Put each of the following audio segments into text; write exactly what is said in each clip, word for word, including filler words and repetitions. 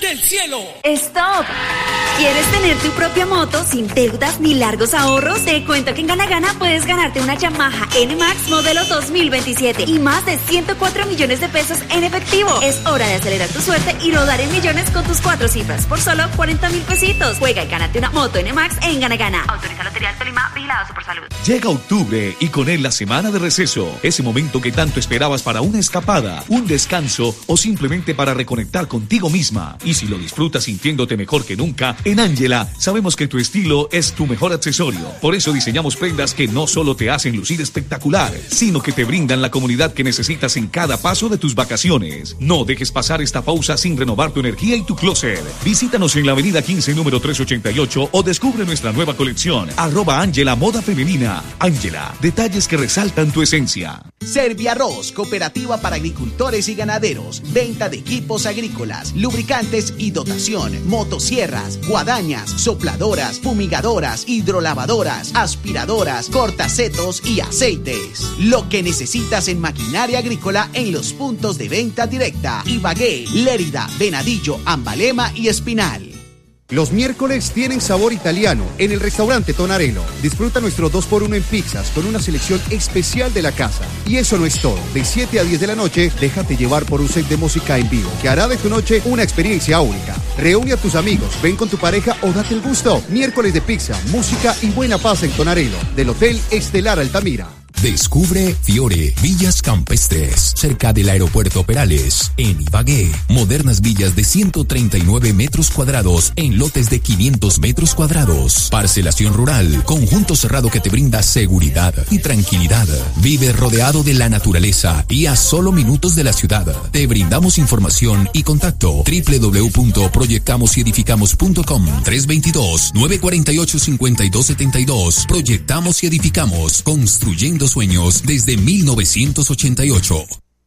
del cielo. ¡Stop! ¿Quieres tener tu propia moto sin deudas ni largos ahorros? Te cuento que en Gana Gana puedes ganarte una Yamaha N Max modelo dos mil veintisiete y más de ciento cuatro millones de pesos en efectivo. Es hora de acelerar tu suerte y rodar en millones con tus cuatro cifras por solo cuarenta mil pesitos. Juega y gánate una moto N Max en Gana Gana. Autoriza Lotería del Tolima, vigilado Supersalud. Llega octubre y con él la semana de receso. Ese momento que tanto esperabas para una escapada, un descanso o simplemente para reconectar contigo misma. Y si lo disfrutas sintiéndote mejor que nunca, en Ángela sabemos que tu estilo es tu mejor accesorio. Por eso diseñamos prendas que no solo te hacen lucir espectacular, sino que te brindan la comunidad que necesitas en cada paso de tus vacaciones. No dejes pasar esta pausa sin renovar tu energía y tu closet. Visítanos en la avenida quince, número trescientos ochenta y ocho o descubre nuestra nueva colección. Arroba Ángela Moda Femenina. Ángela, detalles que resaltan tu esencia. Serviarroz, cooperativa para agricultores y ganaderos. Venta de equipos agrícolas, lubricantes y dotación, motosierras, guadañas, sopladoras, fumigadoras, hidrolavadoras, aspiradoras, cortacetos y aceites. Lo que necesitas en maquinaria agrícola en los puntos de venta directa: Ibagué, Lérida, Venadillo, Ambalema y Espinal. Los miércoles tienen sabor italiano en el restaurante Tonarello. Disfruta nuestro dos por uno en pizzas con una selección especial de la casa. Y eso no es todo. De siete a diez de la noche, déjate llevar por un set de música en vivo que hará de tu noche una experiencia única. Reúne a tus amigos, ven con tu pareja o date el gusto. Miércoles de pizza, música y buena paz en Tonarello, del Hotel Estelar Altamira. Descubre Fiore, Villas Campestres, cerca del aeropuerto Perales, en Ibagué. Modernas villas de ciento treinta y nueve metros cuadrados en lotes de quinientos metros cuadrados. Parcelación rural, conjunto cerrado que te brinda seguridad y tranquilidad. Vive rodeado de la naturaleza y a solo minutos de la ciudad. Te brindamos información y contacto: doble u doble u doble u punto proyectamos y edificamos punto com, tres dos dos, nueve cuatro ocho, cinco dos siete dos. Proyectamos y edificamos, construyendo sueños desde mil novecientos ochenta y ocho.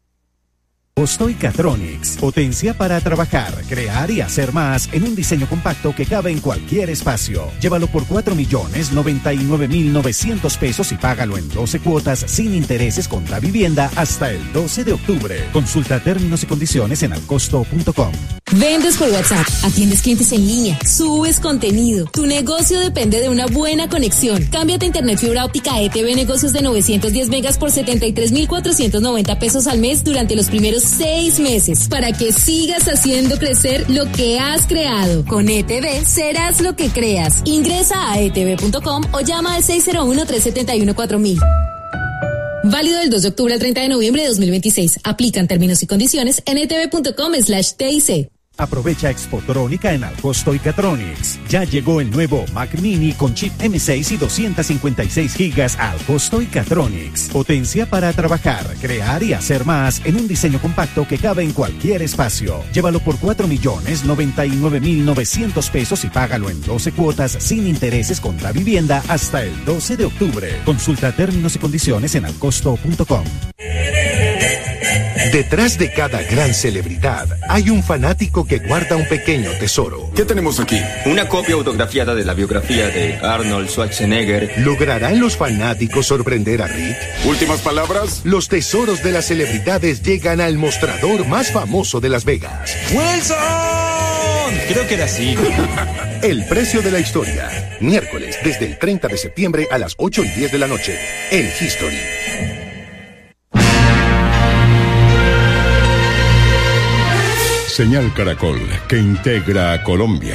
Costoy Catronics, potencia para trabajar, crear y hacer más en un diseño compacto que cabe en cualquier espacio. Llévalo por cuatro millones noventa y nueve mil novecientos pesos y págalo en doce cuotas sin intereses contra vivienda hasta el doce de octubre. Consulta términos y condiciones en alcosto punto com. Vendes por WhatsApp, atiendes clientes en línea, subes contenido. Tu negocio depende de una buena conexión. Cámbiate a Internet fibra óptica E T V Negocios de novecientos diez megas por setenta y tres mil cuatrocientos noventa pesos al mes durante los primeros seis meses para que sigas haciendo crecer lo que has creado. Con E T V serás lo que creas. Ingresa a e t v punto com o llama al seis cero uno, tres siete uno, cuatro mil. Válido del dos de octubre al treinta de noviembre de dos mil veintiséis. Aplican términos y condiciones en e t v punto com slash t i c. Aprovecha Expotrónica en Alcosto y Catronics. Ya llegó el nuevo Mac Mini con chip eme seis y doscientos cincuenta y seis gigas a Alcosto y Catronics. Potencia para trabajar, crear y hacer más en un diseño compacto que cabe en cualquier espacio. Llévalo por cuatro millones noventa y nueve mil novecientos pesos y págalo en doce cuotas sin intereses contra vivienda hasta el doce de octubre. Consulta términos y condiciones en alcosto punto com. Detrás de cada gran celebridad hay un fanático que guarda un pequeño tesoro. ¿Qué tenemos aquí? Una copia autografiada de la biografía de Arnold Schwarzenegger. ¿Lograrán los fanáticos sorprender a Rick? ¿Últimas palabras? Los tesoros de las celebridades llegan al mostrador más famoso de Las Vegas. ¡Wilson! Creo que era así. El precio de la historia. Miércoles, desde el treinta de septiembre a las ocho y diez de la noche. En History. Señal Caracol, que integra a Colombia.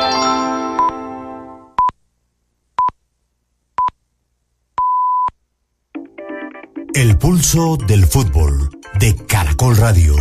El pulso del fútbol de Caracol Radio.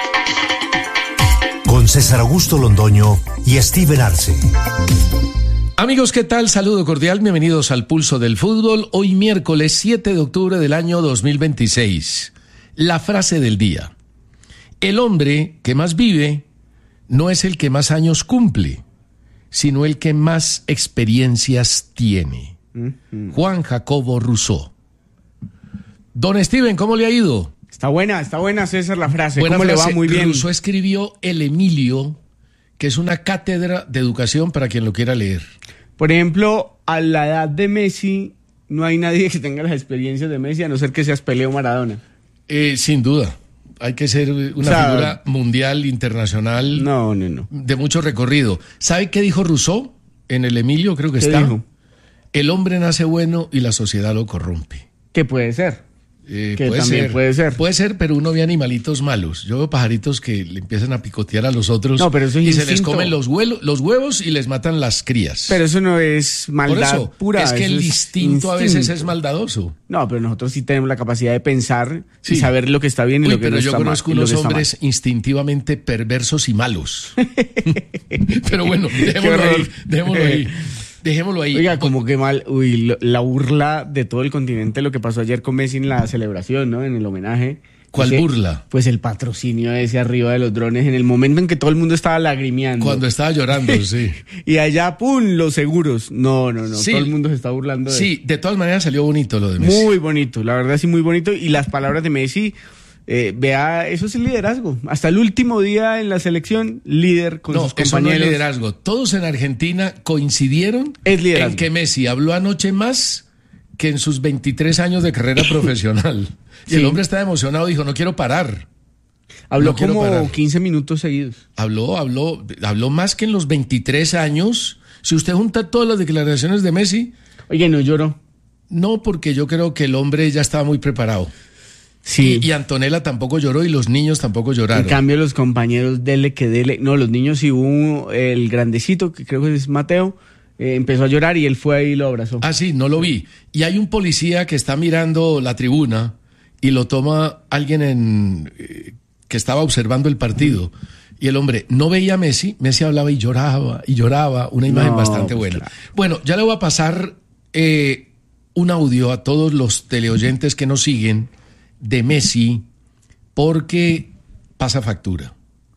Con César Augusto Londoño y Steven Arce. Amigos, ¿qué tal? Saludo cordial, bienvenidos al Pulso del Fútbol. Hoy miércoles siete de octubre del año dos mil veintiséis. La frase del día. El hombre que más vive no es el que más años cumple, sino el que más experiencias tiene. Uh-huh. Juan Jacobo Rousseau. Don Steven, ¿cómo le ha ido? Está buena, está buena, César, la frase. Buena ¿Cómo frase. le va? Muy bien. Rousseau escribió El Emilio, que es una cátedra de educación para quien lo quiera leer. Por ejemplo, a la edad de Messi, no hay nadie que tenga las experiencias de Messi, a no ser que seas Pelé o Maradona. Eh, sin duda. hay que ser una O sea, figura mundial, internacional. No, no, no. De mucho recorrido. ¿Sabe qué dijo Rousseau en el Emilio? Creo que ¿Qué está. dijo? El hombre nace bueno y la sociedad lo corrompe. ¿Qué puede ser? Eh, Que puede también ser, puede ser. Puede ser, pero uno ve animalitos malos. Yo veo pajaritos que le empiezan a picotear a los otros No, pero eso es y se les instinto. comen los, huelo- los huevos y les matan las crías. Pero eso no es maldad Por eso, pura. es que eso el instinto, a veces es maldadoso. No, pero nosotros sí tenemos la capacidad de pensar Sí. y saber lo que está bien y Uy, lo que pero no yo está mal. conozco y lo unos que está mal. hombres instintivamente perversos y malos. Pero bueno, dejémoslo horror. ahí, dejémoslo ahí. Dejémoslo ahí. Oiga, como que mal, uy, lo- la burla de todo el continente, lo que pasó ayer con Messi en la celebración, ¿no? En el homenaje. ¿Cuál Ese- burla? Pues el patrocinio ese arriba de los drones, en el momento en que todo el mundo estaba lagrimeando. Cuando estaba llorando, sí. Y allá, ¡pum!, los seguros. No, no, no, Sí. todo el mundo se está burlando de Sí, de todas maneras salió bonito lo de Messi. Muy bonito, la verdad sí, muy bonito. Y las palabras de Messi, eh, vea, eso es el liderazgo. Hasta el último día en la selección, líder con No, sus eso no es compañeros. liderazgo. Todos en Argentina coincidieron Es liderazgo. en que Messi habló anoche más que en sus veintitrés años de carrera profesional. Y Sí. el hombre estaba emocionado, dijo, no quiero parar. Habló No quiero como parar. quince minutos seguidos. Habló, habló, habló más que en los veintitrés años. Si usted junta todas las declaraciones de Messi... Oye, no lloró. No, porque yo creo que el hombre ya estaba muy preparado. Sí. Y, y Antonella tampoco lloró y los niños tampoco lloraron. En cambio, los compañeros, dele que dele. No, los niños sí, hubo el grandecito, que creo que es Mateo, eh, empezó a llorar y él fue ahí y lo abrazó. Ah, sí, no lo vi. Y hay un policía que está mirando la tribuna y lo toma alguien en eh, que estaba observando el partido. Y el hombre no veía a Messi, Messi hablaba y lloraba y lloraba, una imagen No, bastante pues buena. claro. Bueno, ya le voy a pasar eh, un audio a todos los teleoyentes que nos siguen de Messi porque pasa factura.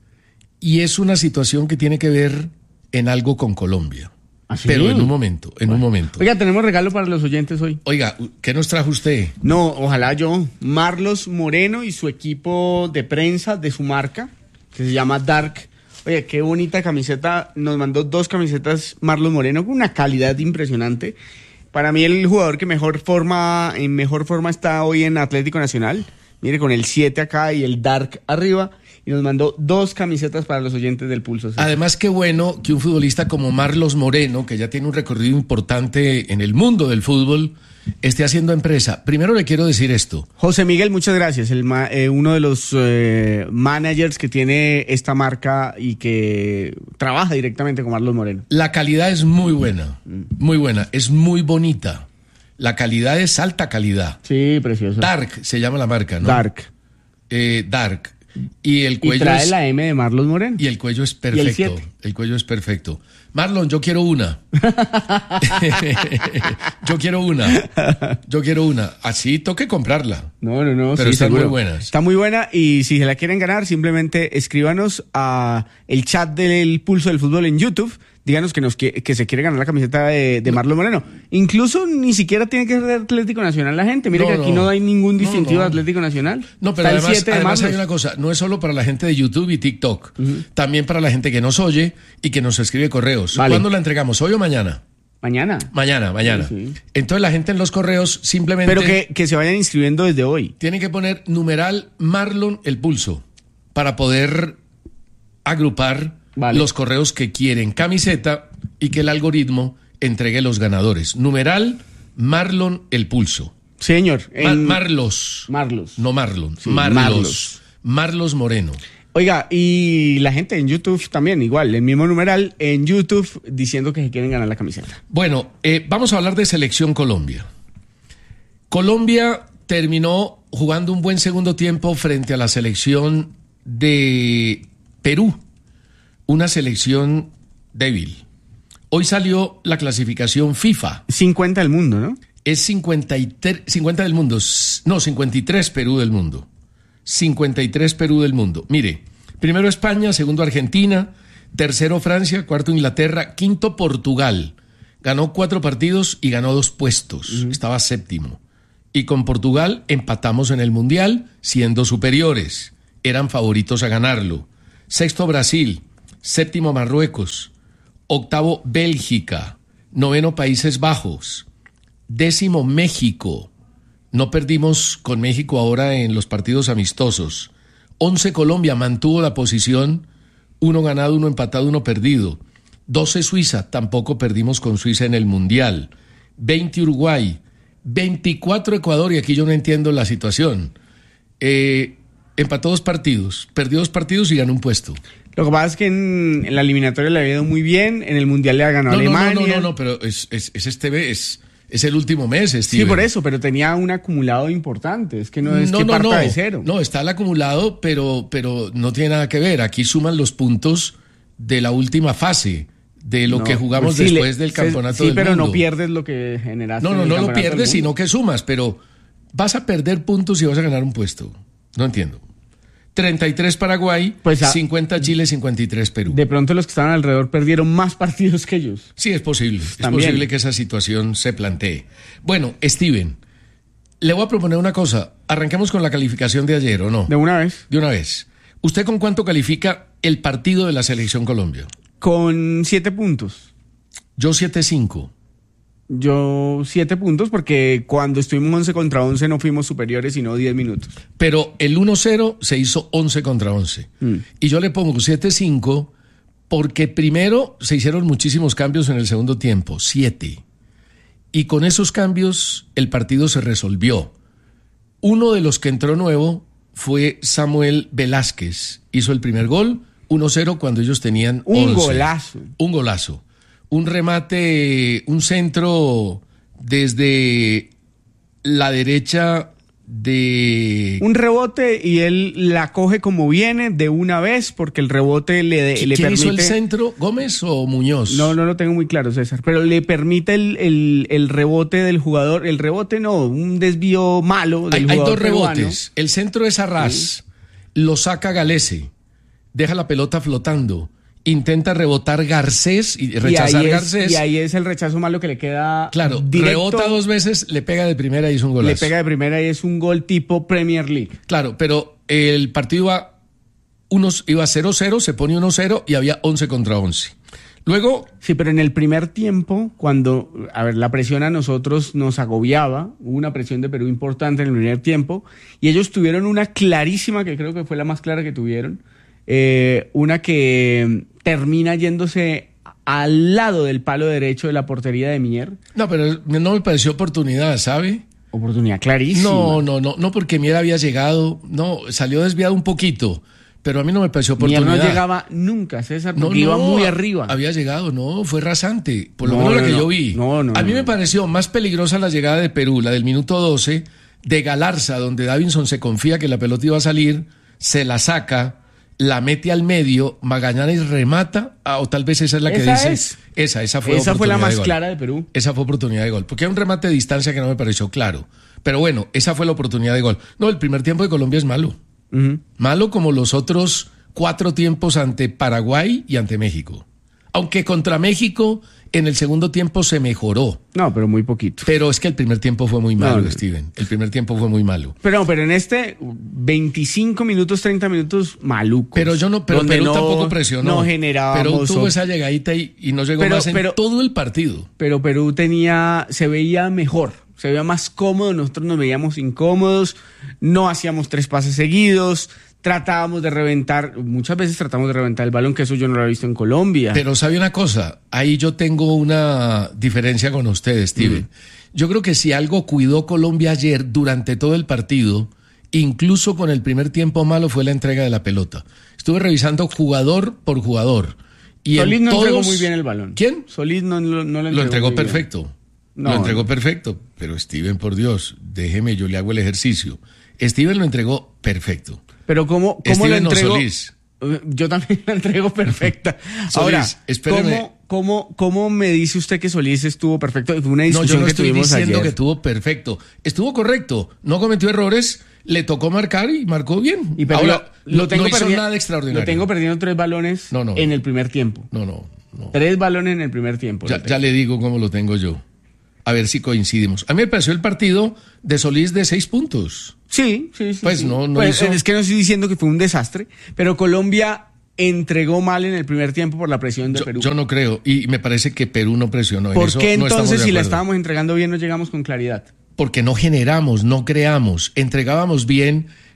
Y es una situación que tiene que ver en algo con Colombia. ¿Ah, sí? Pero en un momento, en un momento. Oiga, tenemos regalo para los oyentes hoy. Oiga, ¿qué nos trajo usted? No, ojalá yo. Marlos Moreno y su equipo de prensa de su marca, que se llama Dark. Oye, qué bonita camiseta. Nos mandó dos camisetas Marlos Moreno con una calidad impresionante. Para mí el jugador que mejor forma, en mejor forma está hoy en Atlético Nacional. Mire, con el siete acá y el Dark arriba. Y nos mandó dos camisetas para los oyentes del Pulso. ¿Sí? Además, qué bueno que un futbolista como Marlos Moreno, que ya tiene un recorrido importante en el mundo del fútbol, esté haciendo empresa. Primero le quiero decir esto. José Miguel, muchas gracias. El ma- eh, uno de los eh, managers que tiene esta marca y que trabaja directamente con Marlos Moreno. La calidad es muy buena, muy buena, es muy bonita. La calidad es alta calidad. Sí, precioso. Dark se llama la marca, ¿no? Dark. Eh, Dark. Y el Y cuello trae es, la M de Marlos Moreno. y el cuello es Y el perfecto. siete. El cuello es perfecto. Marlon, yo quiero una. yo quiero una. Yo quiero una. Así toque comprarla. No, no, no. Pero sí, están seguro. muy buenas. Está muy buena y si se la quieren ganar, simplemente escríbanos a el chat del Pulso del Fútbol en YouTube. Díganos que, nos, que, que se quiere ganar la camiseta de, de Marlos Moreno. Incluso ni siquiera tiene que ser de Atlético Nacional la gente. Mire No, que aquí no. no hay ningún distintivo No, no. de Atlético Nacional. No, pero Está el además, siete de además hay Marlos. una cosa, no es solo para la gente de YouTube y TikTok, también para la gente que nos oye y que nos escribe correos. Vale. ¿Cuándo la entregamos? ¿Hoy o mañana? Mañana. Mañana, mañana. Sí, sí. Entonces la gente en los correos simplemente Pero que, que se vayan inscribiendo desde hoy. tiene que poner numeral Marlon el pulso para poder agrupar Vale. los correos que quieren camiseta y que el algoritmo entregue los ganadores. Numeral Marlon el pulso. Señor. Ma- en- Marlos. Marlos. No Marlon. Sí, Marlos. Marlos. Marlos Moreno. Oiga, y la gente en YouTube también, igual, el mismo numeral en YouTube diciendo que se quieren ganar la camiseta. Bueno, eh, vamos a hablar de Selección Colombia. Colombia terminó jugando un buen segundo tiempo frente a la selección de Perú, una selección débil. Hoy salió la clasificación FIFA. cincuenta del mundo, ¿no? Es cincuenta y tres, cincuenta del mundo, s- no, cincuenta y tres Perú del mundo. cincuenta y tres Perú del mundo. Mire, primero España, segundo Argentina, tercero Francia, cuarto Inglaterra, quinto Portugal. Ganó cuatro partidos y ganó dos puestos. Estaba séptimo. Y con Portugal empatamos en el Mundial, siendo superiores. Eran favoritos a ganarlo. Sexto Brasil, séptimo Marruecos, octavo Bélgica, noveno Países Bajos, décimo México. No perdimos con México ahora en los partidos amistosos. once Colombia mantuvo la posición, uno ganado, uno empatado, uno perdido. doce Suiza, tampoco perdimos con Suiza en el Mundial. veinte Uruguay, veinticuatro Ecuador, y aquí yo no entiendo la situación. Eh, empató dos partidos, perdió dos partidos y ganó un puesto. Lo que pasa es que en, en la eliminatoria le había ido muy bien, en el Mundial le ha ganado no, Alemania. No, no, no, no, no, pero es, es, es este mes, es el último mes, Steven. Sí, por eso, pero tenía un acumulado importante, es que no es no, que no, parta no. de cero. No, está el acumulado, pero, pero no tiene nada que ver. Aquí suman los puntos de la última fase, de lo no, que jugamos pues sí, después le, del campeonato sí, del pero mundo. no pierdes lo que generaste. No, no, en el no lo campeonato pierdes, sino que sumas, pero vas a perder puntos y vas a ganar un puesto. No entiendo. treinta y tres Paraguay, pues a, cincuenta Chile, cincuenta y tres Perú. De pronto los que estaban alrededor perdieron más partidos que ellos. Sí, es posible. También. Es posible que esa situación se plantee. Bueno, Steven, le voy a proponer una cosa. Arranquemos con la calificación de ayer, ¿o no? De una vez. De una vez. ¿Usted con cuánto califica el partido de la Selección Colombia? Con siete puntos. Yo siete cinco. Yo siete puntos porque cuando estuvimos once contra once no fuimos superiores sino diez minutos. Pero el uno cero se hizo once contra once. Mm. Y yo le pongo siete cinco porque primero se hicieron muchísimos cambios en el segundo tiempo, siete. Y con esos cambios el partido se resolvió. Uno de los que entró nuevo fue Samuel Velázquez. Hizo el primer gol, uno cero cuando ellos tenían once. Un golazo. Un golazo. Un remate, un centro desde la derecha de... Un rebote y él la coge como viene de una vez porque el rebote le, le ¿Quién permite... hizo el centro? ¿Gómez o Muñoz? No, no lo tengo muy claro, César, pero le permite el, el, el rebote del jugador. El rebote no, un desvío malo del hay, jugador hay dos peruano. rebotes. El centro es Arrás, sí. Lo saca Galese, deja la pelota flotando. Intenta rebotar Garcés y rechazar y Garcés. Y ahí es el rechazo malo que le queda. Claro, directo, rebota dos veces, le pega de primera y es un golazo. Le pega de primera y es un gol tipo Premier League. Claro, pero el partido iba, unos, iba cero cero, se pone uno cero y había once contra once. Luego... Sí, pero en el primer tiempo, cuando, a ver, la presión a nosotros nos agobiaba, hubo una presión de Perú importante en el primer tiempo, y ellos tuvieron una clarísima, que creo que fue la más clara que tuvieron, eh, una que termina yéndose al lado del palo derecho de la portería de Mier. No, pero no me pareció oportunidad, ¿sabe? Oportunidad clarísima. No, no, no, no porque Mier había llegado, no, salió desviado un poquito, pero a mí no me pareció oportunidad. Mier no llegaba nunca, César, porque no, iba no, muy arriba. Había llegado, no, fue rasante, por lo no, menos no, la que no, yo vi. No, no, a mí no, me no. pareció más peligrosa la llegada de Perú, la del minuto doce, de Galarza, donde Davinson se confía que la pelota iba a salir, se la saca, la mete al medio, Magallanes remata, ah, o tal vez esa es la que esa dice. Es. Esa, esa fue Esa fue la más de clara de Perú. Esa fue oportunidad de gol, porque hay un remate de distancia que no me pareció claro. Pero bueno, esa fue la oportunidad de gol. No, el primer tiempo de Colombia es malo. Uh-huh. Malo como los otros cuatro tiempos ante Paraguay y ante México. Aunque contra México en el segundo tiempo se mejoró. No, pero muy poquito. Pero es que el primer tiempo fue muy malo, no, no. Steven. El primer tiempo fue muy malo. Pero no, pero en este veinticinco minutos, treinta minutos malucos. Pero yo no, pero Perú no, tampoco presionó. No generábamos. Pero tuvo esa llegadita y, y no llegó pero, más en pero, todo el partido. Pero Perú tenía, se veía mejor, se veía más cómodo, nosotros nos veíamos incómodos, no hacíamos tres pases seguidos. Tratábamos de reventar, muchas veces tratamos de reventar el balón, que eso yo no lo he visto en Colombia. Pero sabe una cosa, ahí yo tengo una diferencia con ustedes, Steven. Mm. Yo creo que si algo cuidó Colombia ayer durante todo el partido, incluso con el primer tiempo malo, fue la entrega de la pelota. Estuve revisando jugador por jugador. Y Solís no todos... entregó muy bien el balón. ¿Quién? Solís no, no, no lo entregó. Lo entregó muy perfecto. No, lo entregó no. perfecto. Pero Steven, por Dios, déjeme, yo le hago el ejercicio. Steven lo entregó perfecto. Pero ¿cómo, cómo lo entregó? Solís. Yo también la entrego perfecta. Solís, Ahora, espéreme. ¿cómo, cómo, ¿cómo me dice usted que Solís estuvo perfecto? Fue una discusión no, yo no que estoy tuvimos diciendo ayer. que estuvo perfecto. Estuvo correcto. No cometió errores. Le tocó marcar y marcó bien. Y Ahora, lo tengo no hizo perdi- nada extraordinario. Lo tengo perdiendo tres balones no, no, en el primer tiempo. No, no, no. Tres balones en el primer tiempo. Ya, ya le digo cómo lo tengo yo. A ver si coincidimos. A mí me pareció el partido de Solís de seis puntos. Sí, sí, sí. Pues sí. no, no pues, hizo... Es que no estoy diciendo que fue un desastre, pero Colombia entregó mal en el primer tiempo por la presión de yo, Perú. Yo no creo, y me parece que Perú no presionó. ¿Por en eso qué no entonces, si la acuerdo. estábamos entregando bien, no llegamos con claridad? Porque no generamos, no creamos, entregábamos bien,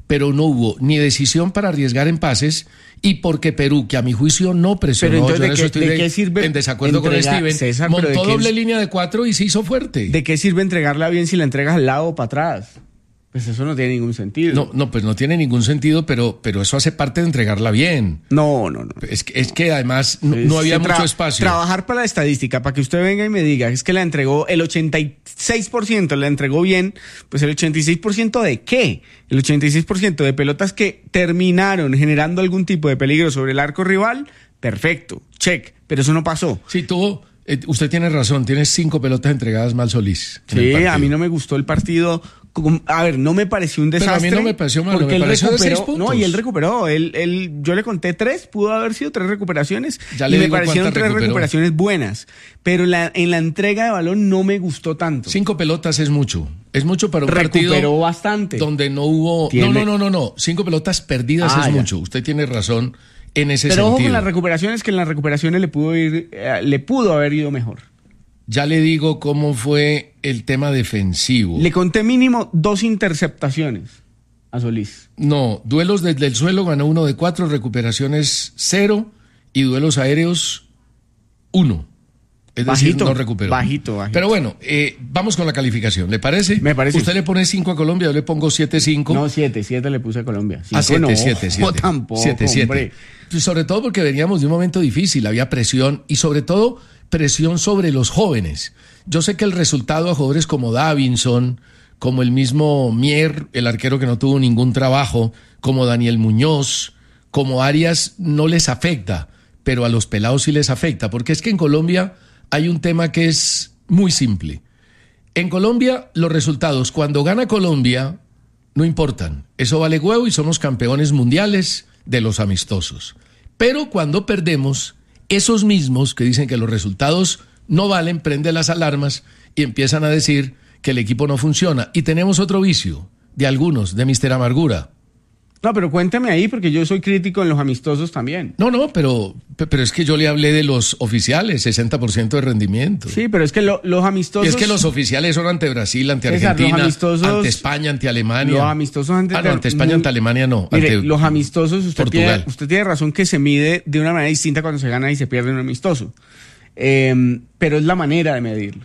pero no hubo ni decisión para arriesgar en pases y porque Perú, que a mi juicio no presionó, yo en eso estoy de, de en desacuerdo entregar, con Steven, César, montó de doble es, línea de cuatro y se hizo fuerte. ¿De qué sirve entregarla bien si la entregas al lado o para atrás? Pues eso no tiene ningún sentido. No, no, pues no tiene ningún sentido, pero, pero eso hace parte de entregarla bien. No, no, no. Es que, es que además no, no había tra- mucho espacio. Trabajar para la estadística, para que usted venga y me diga, es que la entregó el ochenta y seis por ciento, la entregó bien, pues el ochenta y seis por ciento ¿de qué? El ochenta y seis por ciento de pelotas que terminaron generando algún tipo de peligro sobre el arco rival, perfecto, check, pero eso no pasó. Sí, tuvo... Eh, usted tiene razón, tiene cinco pelotas entregadas mal Solís. Sí, a mí no me gustó el partido. A ver, no me pareció un desastre. Pero a mí no me pareció malo, porque me él pareció recuperó, de seis puntos. No, y él recuperó. Él, él, yo le conté tres, pudo haber sido tres recuperaciones. Ya le y digo me parecieron tres recuperó. recuperaciones buenas. Pero la, en la entrega de balón no me gustó tanto. Cinco pelotas es mucho. Es mucho para un recuperó partido. Recuperó bastante. Donde no hubo. ¿Tiene? No, no, no, no, no. Cinco pelotas perdidas ah, es ya. mucho. Usted tiene razón en ese Pero sentido. Pero ojo con las recuperaciones, que en las recuperaciones le pudo ir, eh, le pudo haber ido mejor. Ya le digo cómo fue el tema defensivo. Le conté mínimo dos interceptaciones a Solís. No, duelos desde el suelo ganó uno de cuatro, recuperaciones cero y duelos aéreos uno. Es bajito, decir, no recuperó. Bajito, bajito. Pero bueno, eh, vamos con la calificación. ¿Le parece? Me parece. Usted le pone cinco a Colombia, yo le pongo siete cinco. No, siete, siete le puse a Colombia. Ah, siete, siete, siete. No, tampoco, siete, siete. Sobre todo porque veníamos de un momento difícil, había presión y sobre todo presión sobre los jóvenes. Yo sé que el resultado a jugadores como Davinson, como el mismo Mier, el arquero que no tuvo ningún trabajo, como Daniel Muñoz, como Arias, no les afecta, pero a los pelados sí les afecta, porque es que en Colombia hay un tema que es muy simple. En Colombia, los resultados, cuando gana Colombia, no importan. Eso vale huevo y somos campeones mundiales de los amistosos. Pero cuando perdemos, esos mismos que dicen que los resultados no valen, prenden las alarmas y empiezan a decir que el equipo no funciona. Y tenemos otro vicio de algunos, de mister Amargura. No, pero cuéntame ahí, porque yo soy crítico en los amistosos también. No, no, pero, pero es que yo le hablé de los oficiales, sesenta por ciento de rendimiento. Sí, pero es que lo, los amistosos... Y es que los oficiales son ante Brasil, ante Argentina, amistosos... ante España, ante Alemania. Los amistosos ante... Ah, no, ante España, muy... ante Alemania no. Mire, ante los amistosos, usted Portugal. tiene, usted tiene razón que se mide de una manera distinta cuando se gana y se pierde un amistoso. Eh, pero es la manera de medirlo.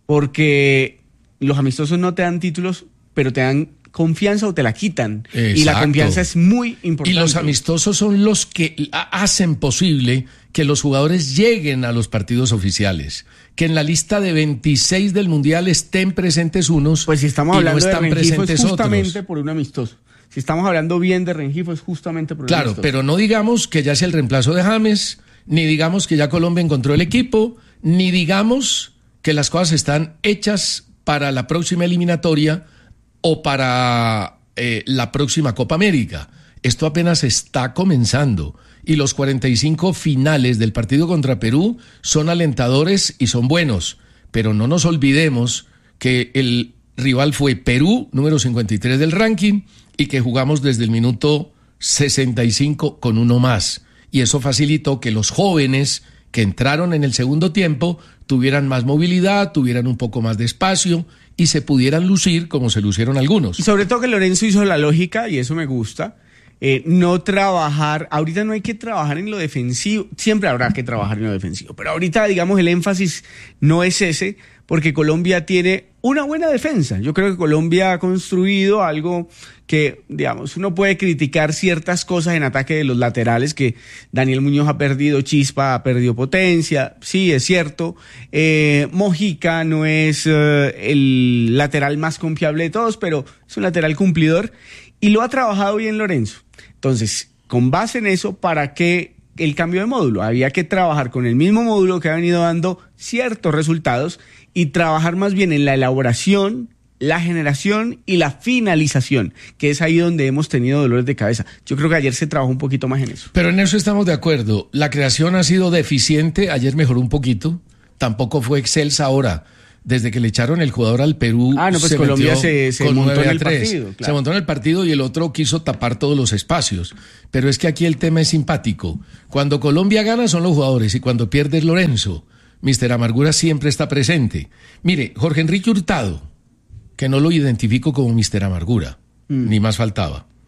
Porque los amistosos no te dan títulos, pero te dan confianza o te la quitan. Exacto. Y la confianza es muy importante. Y los amistosos son los que hacen posible que los jugadores lleguen a los partidos oficiales. Que en la lista de veintiséis del Mundial estén presentes unos pues si estamos y hablando no están de Rengifo presentes es justamente otros. por un amistoso. Si estamos hablando bien de Rengifo es justamente por un claro, amistoso. Pero no digamos que ya sea el reemplazo de James, ni digamos que ya Colombia encontró el equipo, ni digamos que las cosas están hechas para la próxima eliminatoria o para eh, la próxima Copa América. Esto apenas está comenzando y los cuarenta y cinco finales del partido contra Perú son alentadores y son buenos, pero no nos olvidemos que el rival fue Perú, número cincuenta y tres del ranking, y que jugamos desde el minuto sesenta y cinco con uno más, y eso facilitó que los jóvenes que entraron en el segundo tiempo tuvieran más movilidad, tuvieran un poco más de espacio y se pudieran lucir como se lucieron algunos. Y sobre todo que Lorenzo hizo la lógica, y eso me gusta, eh, no trabajar, ahorita no hay que trabajar en lo defensivo, siempre habrá que trabajar en lo defensivo, pero ahorita digamos el énfasis no es ese, porque Colombia tiene una buena defensa. Yo creo que Colombia ha construido algo que, digamos, uno puede criticar ciertas cosas en ataque de los laterales, que Daniel Muñoz ha perdido chispa, ha perdido potencia, sí, es cierto. Eh, Mojica no es eh, el lateral más confiable de todos, pero es un lateral cumplidor y lo ha trabajado bien Lorenzo. Entonces, con base en eso, ¿para qué el cambio de módulo? Había que trabajar con el mismo módulo que ha venido dando ciertos resultados y trabajar más bien en la elaboración, la generación y la finalización, que es ahí donde hemos tenido dolores de cabeza. Yo creo que ayer se trabajó un poquito más en eso. Pero en eso estamos de acuerdo. La creación ha sido deficiente, ayer mejoró un poquito, tampoco fue excelsa ahora. Desde que le echaron el jugador al Perú, ah, no, pues se Colombia se, se montó en el partido. Claro. Se montó en el partido y el otro quiso tapar todos los espacios. Pero es que aquí el tema es simpático. Cuando Colombia gana son los jugadores y cuando pierde es Lorenzo. mister Amargura siempre está presente. Mire, Jorge Enrique Hurtado, que no lo identifico como mister Amargura, mm. ni más faltaba.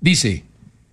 Dice,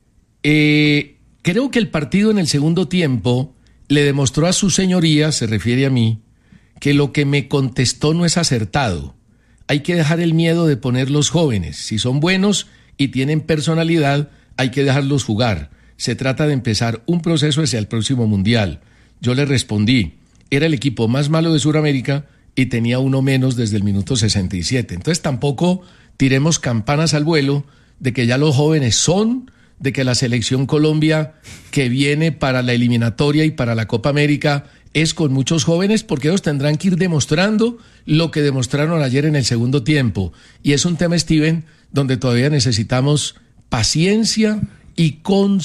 eh, creo que el partido en el segundo tiempo le demostró a su señoría, se refiere a mí, que lo que me contestó no es acertado. Hay que dejar el miedo de poner los jóvenes. Si son buenos y tienen personalidad, hay que dejarlos jugar. Se trata de empezar un proceso hacia el próximo Mundial. Yo le respondí, era el equipo más malo de Sudamérica y tenía uno menos desde el minuto sesenta y siete. Entonces tampoco tiremos campanas al vuelo de que ya los jóvenes son, de que la selección Colombia que viene para la eliminatoria y para la Copa América es con muchos jóvenes, porque ellos tendrán que ir demostrando lo que demostraron ayer en el segundo tiempo. Y es un tema, Steven, donde todavía necesitamos paciencia y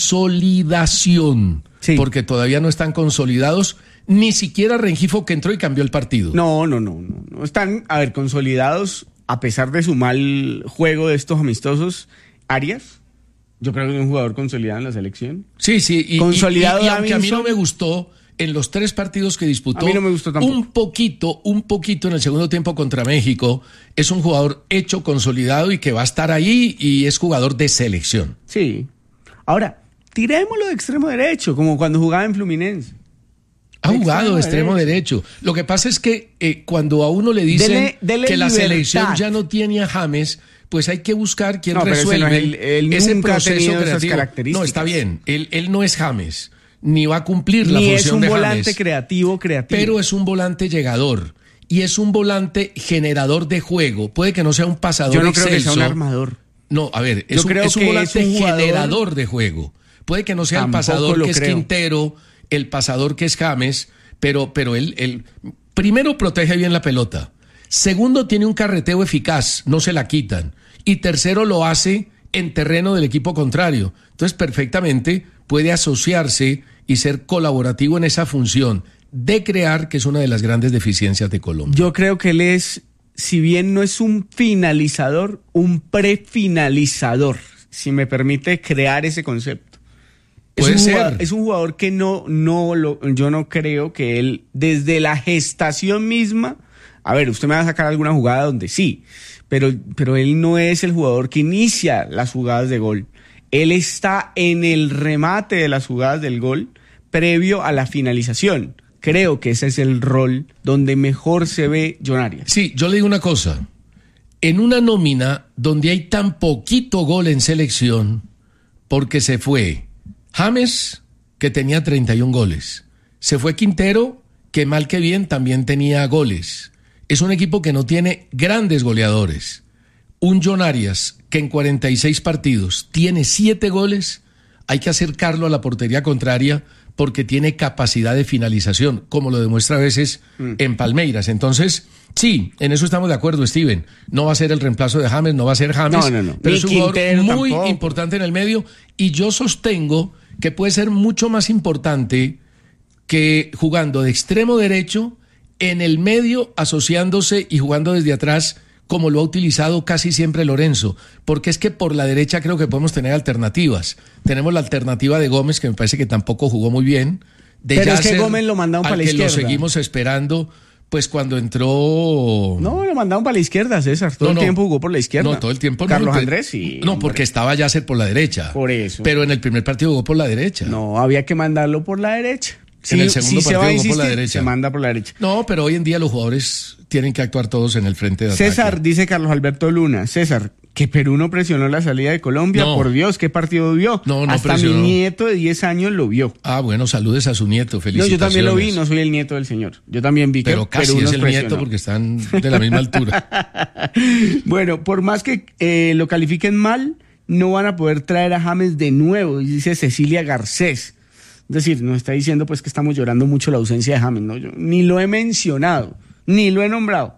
consolidación, sí. Porque todavía no están consolidados, ni siquiera Rengifo, que entró y cambió el partido. No, no, no, no, no están, a ver, consolidados, a pesar de su mal juego de estos amistosos. Arias, yo creo que es un jugador consolidado en la selección. Sí, sí, y, consolidado y, y, y aunque a mí no me gustó, en los tres partidos que disputó, a mí no me gustó tampoco. un poquito, un poquito en el segundo tiempo contra México, es un jugador hecho, consolidado y que va a estar ahí y es jugador de selección. Sí. Ahora, tirémoslo de extremo derecho, como cuando jugaba en Fluminense. Ha jugado de extremo derecho. derecho. Lo que pasa es que eh, cuando a uno le dicen dele, dele que la libertad. Selección ya no tiene a James, pues hay que buscar quién no, resuelve ese, no, él, él ese nunca proceso ha tenido creativo. Esas características. No, está bien. Él, él no es James, ni va a cumplir ni la función de James. Ni es un James, volante creativo, creativo. Pero es un volante llegador. Y es un volante generador de juego. Puede que no sea un pasador Yo no excelso. creo que sea un armador. No, a ver, es, Yo un, creo es un que volante es un jugador... generador de juego. Puede que no sea Tampoco el pasador que es creo. Quintero, el pasador que es James, pero, pero él, él primero protege bien la pelota. Segundo, tiene un carreteo eficaz, no se la quitan. Y tercero, lo hace en terreno del equipo contrario. Entonces, perfectamente puede asociarse y ser colaborativo en esa función de crear, que es una de las grandes deficiencias de Colombia. Yo creo que él es, si bien no es un finalizador, un prefinalizador, si me permite crear ese concepto. Puede es un ser. Jugador, es un jugador que no, no lo, yo no creo que él, desde la gestación misma, a ver, usted me va a sacar alguna jugada donde sí, pero, pero él no es el jugador que inicia las jugadas de gol. Él está en el remate de las jugadas del gol previo a la finalización. Creo que ese es el rol donde mejor se ve John Arias. Sí, yo le digo una cosa. En una nómina donde hay tan poquito gol en selección, porque se fue James, que tenía treinta y un goles. Se fue Quintero, que mal que bien también tenía goles. Es un equipo que no tiene grandes goleadores. Un John Arias, que en cuarenta y seis partidos tiene siete goles, hay que acercarlo a la portería contraria porque tiene capacidad de finalización, como lo demuestra a veces mm. en Palmeiras. Entonces, sí, en eso estamos de acuerdo, Steven. No va a ser el reemplazo de James, no va a ser James, no, no, no. pero Ni es un jugador Quintero muy tampoco. importante en el medio, y yo sostengo que puede ser mucho más importante que jugando de extremo derecho en el medio, asociándose y jugando desde atrás, como lo ha utilizado casi siempre Lorenzo, porque es que por la derecha creo que podemos tener alternativas. Tenemos la alternativa de Gómez, que me parece que tampoco jugó muy bien, de Pero Yasser, es que Gómez lo mandaron para la que izquierda. lo seguimos esperando, pues cuando entró... No, lo mandaron para la izquierda, César. Todo No, el no. tiempo jugó por la izquierda. No, todo el tiempo no. Carlos pues, Andrés, sí. No, hombre. porque estaba Yasser por la derecha. Por eso. Pero en el primer partido jugó por la derecha. No, había que mandarlo por la derecha. En Si- el segundo si se partido va a jugó por la insistir, derecha. se manda por la derecha. No, pero hoy en día los jugadores tienen que actuar todos en el frente de ataque. César, dice Carlos Alberto Luna. César, que Perú no presionó la salida de Colombia. No. Por Dios, ¿qué partido vio? No, no Hasta presionó. mi nieto de diez años lo vio. Ah, bueno, saludes a su nieto, No, felicitaciones. yo también lo vi, no soy el nieto del señor. Yo también vi que Pero casi Perú es nos el presionó. nieto porque están de la misma altura. Bueno, por más que eh, lo califiquen mal, no van a poder traer a James de nuevo, dice Cecilia Garcés. Es decir, nos está diciendo pues que estamos llorando mucho la ausencia de James, ¿no? Yo ni lo he mencionado, ni lo he nombrado.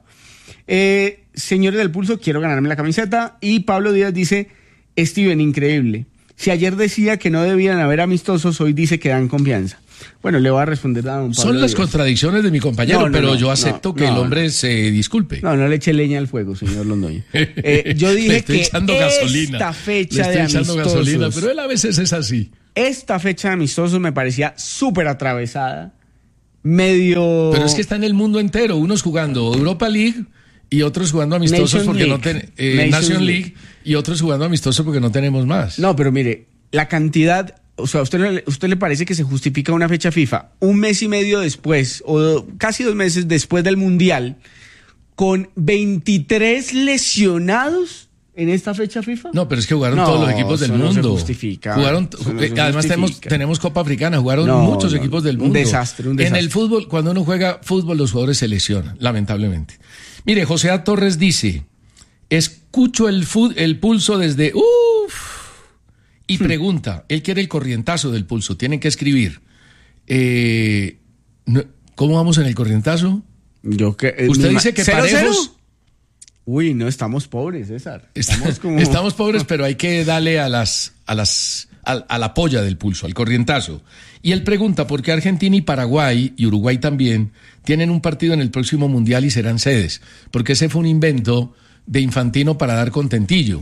Eh, señores del Pulso, quiero ganarme la camiseta. Y Pablo Díaz dice, Steven, increíble. Si ayer decía que no debían haber amistosos, hoy dice que dan confianza. Bueno, le voy a responder a don Pablo Son las Díaz. contradicciones de mi compañero, No, no, pero no, yo no, acepto que no, el hombre no. se disculpe. No, no le eche leña al fuego, señor Londoño. Eh, yo Le dije estoy que echando esta gasolina. fecha Le estoy de echando amistosos, gasolina, pero él a veces es así. esta fecha de amistosos me parecía súper atravesada, medio... Pero es que está en el mundo entero, unos jugando Europa League y otros jugando amistosos Nation porque League. no ten, eh, Nation Nation League. League y otros jugando amistosos porque no tenemos más. No, pero mire, la cantidad, o sea, ¿a usted, le- usted le parece que se justifica una fecha FIFA un mes y medio después, o do- casi dos meses después del Mundial, con veintitrés lesionados en esta fecha FIFA? No, pero es que jugaron No, todos los equipos del eso no se mundo. justifica. Jugaron, Eso no se eh, además tenemos, justifica. tenemos Copa Africana, jugaron No, muchos no, equipos del un mundo. desastre, un En desastre. el fútbol, cuando uno juega fútbol, los jugadores se lesionan, lamentablemente. Mire, José A. Torres dice, escucho el, fu- el pulso desde... Uf, y pregunta, él quiere el corrientazo del pulso, tienen que escribir. Eh, no- ¿Cómo vamos en el corrientazo? Yo que, eh, Usted mi ma- dice que ¿Cero, parejos... cero? Uy, no, estamos pobres, César. Estamos, Estamos como... estamos pobres, pero hay que darle a las, a las, a, a la polla del pulso, al corrientazo. Y él pregunta por qué Argentina y Paraguay, y Uruguay también, tienen un partido en el próximo Mundial y serán sedes. Porque ese fue un invento de Infantino para dar contentillo.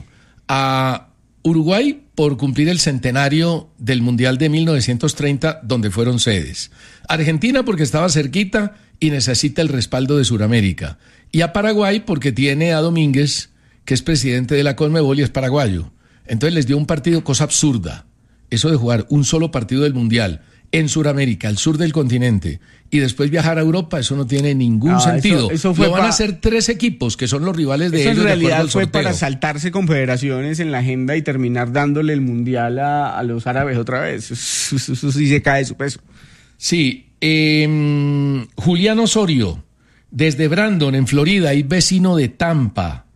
A Uruguay por cumplir el centenario del Mundial de mil novecientos treinta, donde fueron sedes. Argentina porque estaba cerquita y necesita el respaldo de Sudamérica. Y a Paraguay porque tiene a Domínguez, que es presidente de la Conmebol y es paraguayo. Entonces les dio un partido, cosa absurda. Eso de jugar un solo partido del Mundial en Sudamérica, al sur del continente, y después viajar a Europa, eso no tiene ningún No, sentido. eso- eso fue Lo van pa- a hacer tres equipos, que son los rivales de Eso ellos en de acuerdo realidad al fue sorteo. para saltarse confederaciones en la agenda y terminar dándole el mundial a, a los árabes otra vez. Eso, eso- eso sí se cae de su peso. Sí, eh, Julián Osorio, desde Brandon, en Florida, y vecino de Tampa,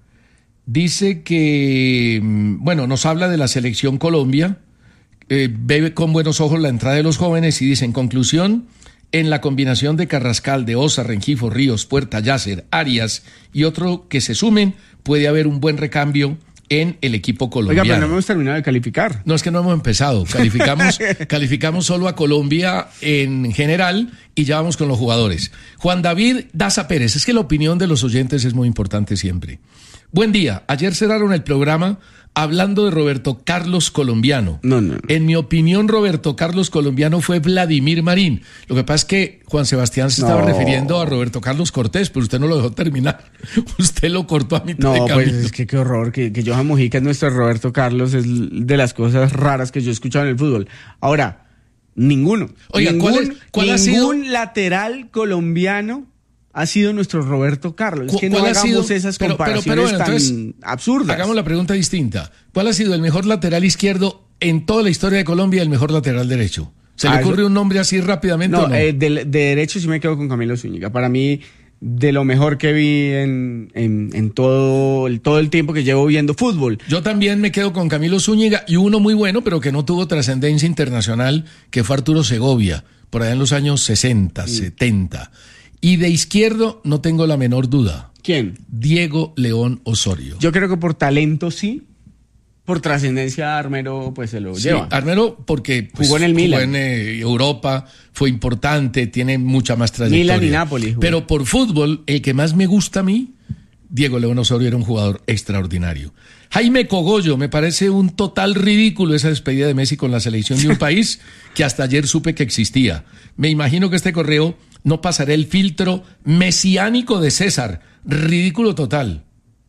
dice que, mm, bueno, nos habla de la selección Colombia, eh, ve con buenos ojos la entrada de los jóvenes y dice, en conclusión, en la combinación de Carrascal, de Osa, Rengifo, Ríos, Puerta, Yasser, Arias y otro que se sumen, puede haber un buen recambio en el equipo Oiga, colombiano. pero no hemos terminado de calificar. No, es que no hemos empezado. Calificamos, calificamos solo a Colombia en general y ya vamos con los jugadores. Juan David Daza Pérez, es que la opinión de los oyentes es muy importante siempre. Buen día. Ayer cerraron el programa hablando de Roberto Carlos Colombiano. No, no. En mi opinión, Roberto Carlos Colombiano fue Vladimir Marín. Lo que pasa es que Juan Sebastián se estaba No. refiriendo a Roberto Carlos Cortés, pero usted no lo dejó terminar. Usted lo cortó a mitad No, de pues camino. es que qué horror, que, que Johan Mojica es nuestro Roberto Carlos, es de las cosas raras que yo he escuchado en el fútbol. Ahora, ninguno. Oiga, ningún, ¿cuál es- cuál ha sido- ningún lateral colombiano ha sido nuestro Roberto Carlos. Es que no ¿Cuál ha hagamos sido- esas pero- pero- comparaciones pero bueno, tan entonces, absurdas. Hagamos la pregunta distinta. ¿Cuál ha sido el mejor lateral izquierdo en toda la historia de Colombia y el mejor lateral derecho? ¿Se Ah, le ocurre eso- un nombre así rápidamente No, o no? eh, de, de derecho sí me quedo con Camilo Zúñiga. Para mí, de lo mejor que vi en, en, en todo, el, todo el tiempo que llevo viendo fútbol. Yo también me quedo con Camilo Zúñiga y uno muy bueno, pero que no tuvo trascendencia internacional, que fue Arturo Segovia, por allá en los años sesenta, setenta. Y de izquierdo no tengo la menor duda. ¿Quién? Diego León Osorio. Yo creo que por talento sí, por trascendencia Armero pues se lo Sí, lleva. Armero porque pues, Jugó en el Milan. en eh, Europa, fue importante, tiene mucha más trayectoria. Milan y Napoli jugó. Pero por fútbol, el que más me gusta a mí, Diego León Osorio era un jugador extraordinario. Jaime Cogollo, me parece un total ridículo esa despedida de Messi con la selección de un país que hasta ayer supe que existía. Me imagino que este correo no pasará el filtro mesiánico de César. Ridículo total.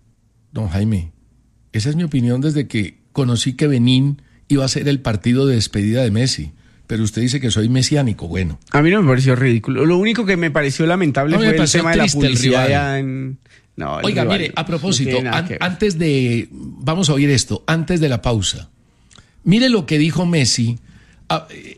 Don Jaime, esa es mi opinión desde que conocí que Benín iba a ser el partido de despedida de Messi. Pero usted dice que soy mesiánico, bueno. A mí no me pareció ridículo. Lo único que me pareció lamentable No, me fue el pareció tema de la triste el publicidad rival. ya en... No, el Oiga, rival mire, a no propósito, tiene nada an- que ver. antes de, vamos a oír esto, antes de la pausa. Mire lo que dijo Messi. Ah, eh,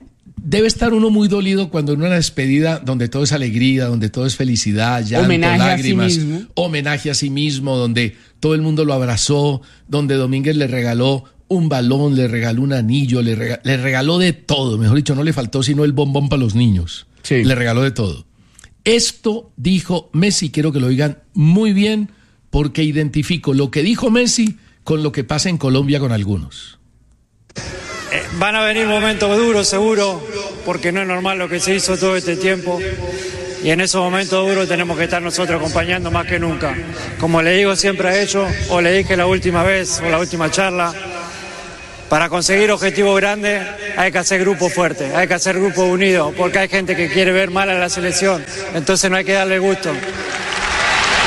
debe estar uno muy dolido cuando en una despedida donde todo es alegría, donde todo es felicidad, llanto, Homenaje a sí lágrimas, mismo. homenaje a sí mismo, donde todo el mundo lo abrazó, donde Domínguez le regaló un balón, le regaló un anillo, le, rega- le regaló de todo. Mejor dicho, no le faltó sino el bombón para los niños. Sí. Le regaló de todo. Esto dijo Messi, quiero que lo oigan muy bien, porque identifico lo que dijo Messi con lo que pasa en Colombia con algunos. Eh, van a venir momentos duros, seguro, porque no es normal lo que se hizo todo este tiempo. Y en esos momentos duros tenemos que estar nosotros acompañando más que nunca. Como le digo siempre a ellos, o le dije la última vez, o la última charla, para conseguir objetivos grandes hay que hacer grupos fuertes, hay que hacer grupos unidos, porque hay gente que quiere ver mal a la selección, entonces no hay que darle gusto.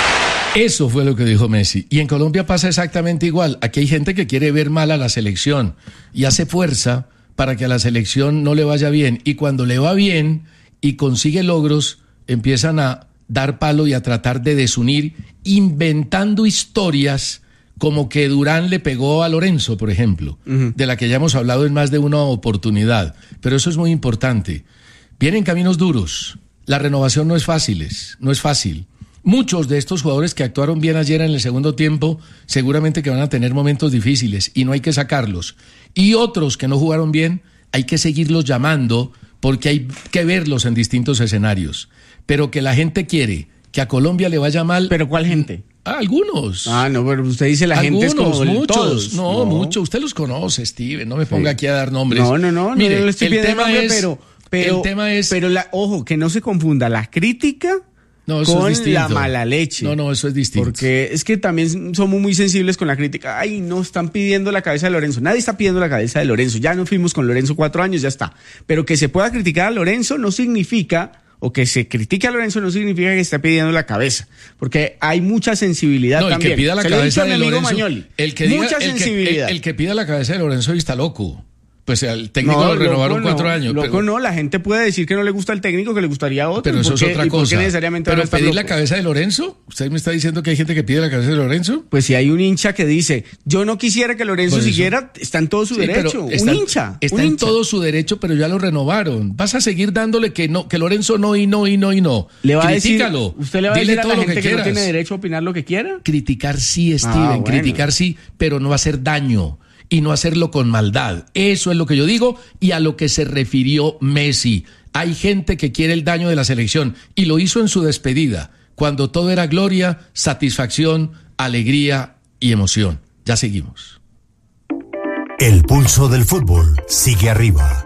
Eso fue lo que dijo Messi. Y en Colombia pasa exactamente igual. Aquí hay gente que quiere ver mal a la selección y hace fuerza para que a la selección no le vaya bien. Y cuando le va bien y consigue logros, empiezan a dar palo y a tratar de desunir, inventando historias como que Durán le pegó a Lorenzo, por ejemplo, uh-huh. de la que ya hemos hablado en más de una oportunidad. Pero eso es muy importante. Vienen caminos duros. La renovación no es fácil, no es fácil. Muchos de estos jugadores que actuaron bien ayer en el segundo tiempo seguramente que van a tener momentos difíciles y no hay que sacarlos. Y otros que no jugaron bien, hay que seguirlos llamando porque hay que verlos en distintos escenarios. Pero que la gente quiere que a Colombia le vaya mal... ¿Pero cuál gente? Ah, algunos. Ah, no, pero usted dice la algunos, gente es como muchos. Todos. No, no, muchos. Usted los conoce, Steven. No me ponga sí. aquí a dar nombres. No, no, no. Mire, no, no le estoy el tema nombre, es... Pero, pero, el tema es... Pero, la, ojo, que no se confunda la crítica... No, eso con es distinto. La mala leche. No, no, eso es distinto. Porque es que también somos muy sensibles con la crítica. Ay, no, están pidiendo la cabeza de Lorenzo. Nadie está pidiendo la cabeza de Lorenzo. Ya nos fuimos con Lorenzo cuatro años, ya está. Pero que se pueda criticar a Lorenzo no significa, o que se critique a Lorenzo no significa que esté pidiendo la cabeza. Porque hay mucha sensibilidad no, el también. Que pida la se cabeza lo he dicho a mi amigo Mañoli. El que diga, mucha el sensibilidad. Que, el, el que pida la cabeza de Lorenzo está loco. Pues el técnico no, lo renovaron loco, cuatro no, años. Loco pero, no, la gente puede decir que no le gusta el técnico, que le gustaría otro. Pero eso es otra cosa. ¿Por qué necesariamente pero pedir loco? la cabeza de Lorenzo, ¿usted me está diciendo que hay gente que pide la cabeza de Lorenzo? Pues si hay un hincha que dice, yo no quisiera que Lorenzo siguiera, está en todo su sí, derecho. Está, un hincha. Está un en hincha. todo su derecho, pero ya lo renovaron. Vas a seguir dándole que no, que Lorenzo no y no y no y no. Le va Critícalo. A decir, ¿Usted le va Dile a decir a todo la lo gente que, que quieras. no tiene derecho a opinar lo que quiera? Criticar sí, Steven, ah, bueno. criticar sí, pero no hacer daño. Y no hacerlo con maldad. Eso es lo que yo digo y a lo que se refirió Messi. Hay gente que quiere el daño de la selección y lo hizo en su despedida, cuando todo era gloria, satisfacción, alegría y emoción. Ya seguimos. El pulso del fútbol sigue arriba.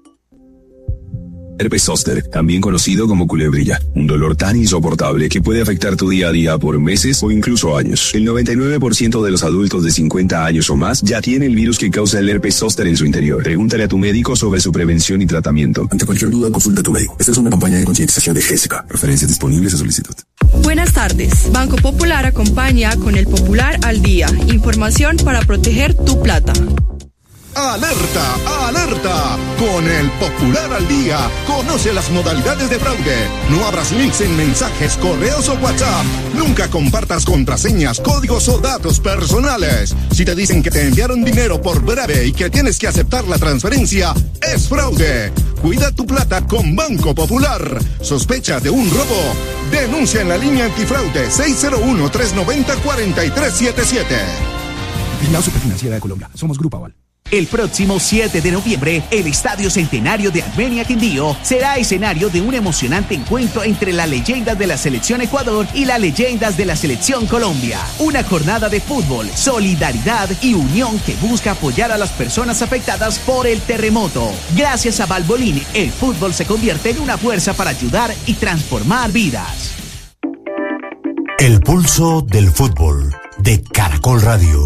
Herpes zóster, también conocido como culebrilla, un dolor tan insoportable que puede afectar tu día a día por meses o incluso años. El noventa y nueve por ciento de los adultos de cincuenta años o más ya tiene el virus que causa el herpes zóster en su interior. Pregúntale a tu médico sobre su prevención y tratamiento. Ante cualquier duda, consulta a tu médico. Esta es una campaña de concientización de Gésica. Referencias disponibles a solicitud. Buenas tardes. Banco Popular acompaña con el Popular al Día. Información para proteger tu plata. ¡Alerta! ¡Alerta! Con el Popular al Día, conoce las modalidades de fraude. No abras links en mensajes, correos o WhatsApp. Nunca compartas contraseñas, códigos o datos personales. Si te dicen que te enviaron dinero por breve y que tienes que aceptar la transferencia, es fraude. Cuida tu plata con Banco Popular. ¿Sospecha de un robo? Denuncia en la línea antifraude seis cero uno, tres nueve cero, cuatro tres siete siete. La Superfinanciera de Colombia. Somos Grupo Aval. El próximo siete de noviembre, el Estadio Centenario de Armenia Quindío será escenario de un emocionante encuentro entre las leyendas de la Selección Ecuador y las leyendas de la Selección Colombia. Una jornada de fútbol, solidaridad y unión que busca apoyar a las personas afectadas por el terremoto. Gracias a Valvoline, el fútbol se convierte en una fuerza para ayudar y transformar vidas. El pulso del fútbol de Caracol Radio.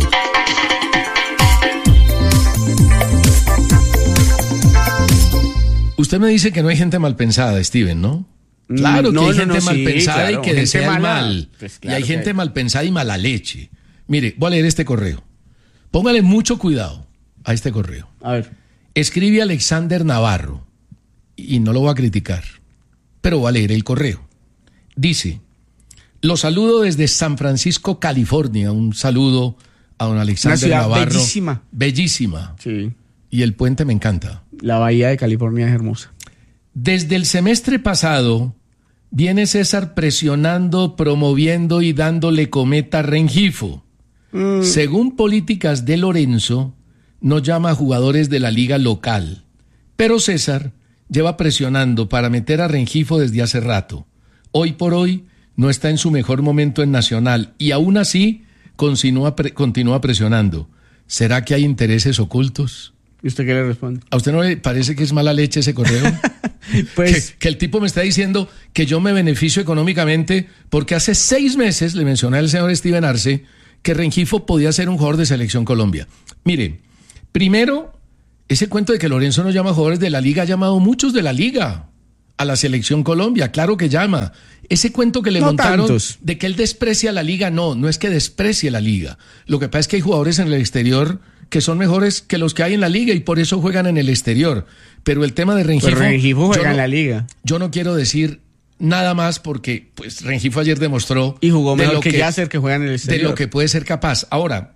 Usted me dice que no hay gente mal pensada, Steven, ¿no? Claro no, que hay no, gente no, mal sí, pensada claro, y que desea el mala. mal. Pues claro y hay gente hay. mal pensada y mala leche. Mire, voy a leer este correo. Póngale mucho cuidado a este correo. A ver. Escribe Alexander Navarro, y no lo voy a criticar, pero voy a leer el correo. Dice, lo saludo desde San Francisco, California. Un saludo a don Alexander Una ciudad Navarro. bellísima. Bellísima. Sí. Y el puente me encanta. La bahía de California es hermosa. Desde el semestre pasado viene César presionando, promoviendo y dándole cometa a Rengifo. Mm. Según políticas de Lorenzo, no llama a jugadores de la liga local. Pero César lleva presionando para meter a Rengifo desde hace rato. Hoy por hoy no está en su mejor momento en Nacional y aún así continúa, pre- continúa presionando. ¿Será que hay intereses ocultos? ¿Y usted qué le responde? ¿A usted no le parece que es mala leche ese correo? Pues que, que el tipo me está diciendo que yo me beneficio económicamente porque hace seis meses le mencioné al señor Steven Arce que Rengifo podía ser un jugador de Selección Colombia. Mire, primero, ese cuento de que Lorenzo no llama jugadores de la liga, ha llamado muchos de la liga. a la selección Colombia, claro que llama. Ese cuento que le No montaron tantos. de que él desprecia la liga, no, no es que desprecie la liga. Lo que pasa es que hay jugadores en el exterior que son mejores que los que hay en la liga y por eso juegan en el exterior. Pero el tema de Rengifo... Pues Rengifo juega yo no- en la liga. Yo no quiero decir nada más porque pues Rengifo ayer demostró... Y jugó de mejor lo que Yasser, que juega en el de exterior. lo que puede ser capaz. Ahora,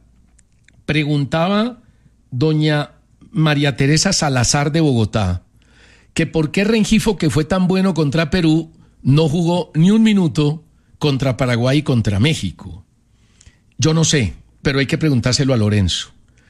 preguntaba doña María Teresa Salazar de Bogotá que por qué Rengifo, que fue tan bueno contra Perú, no jugó ni un minuto contra Paraguay y contra México. Yo no sé, pero hay que preguntárselo a Lorenzo.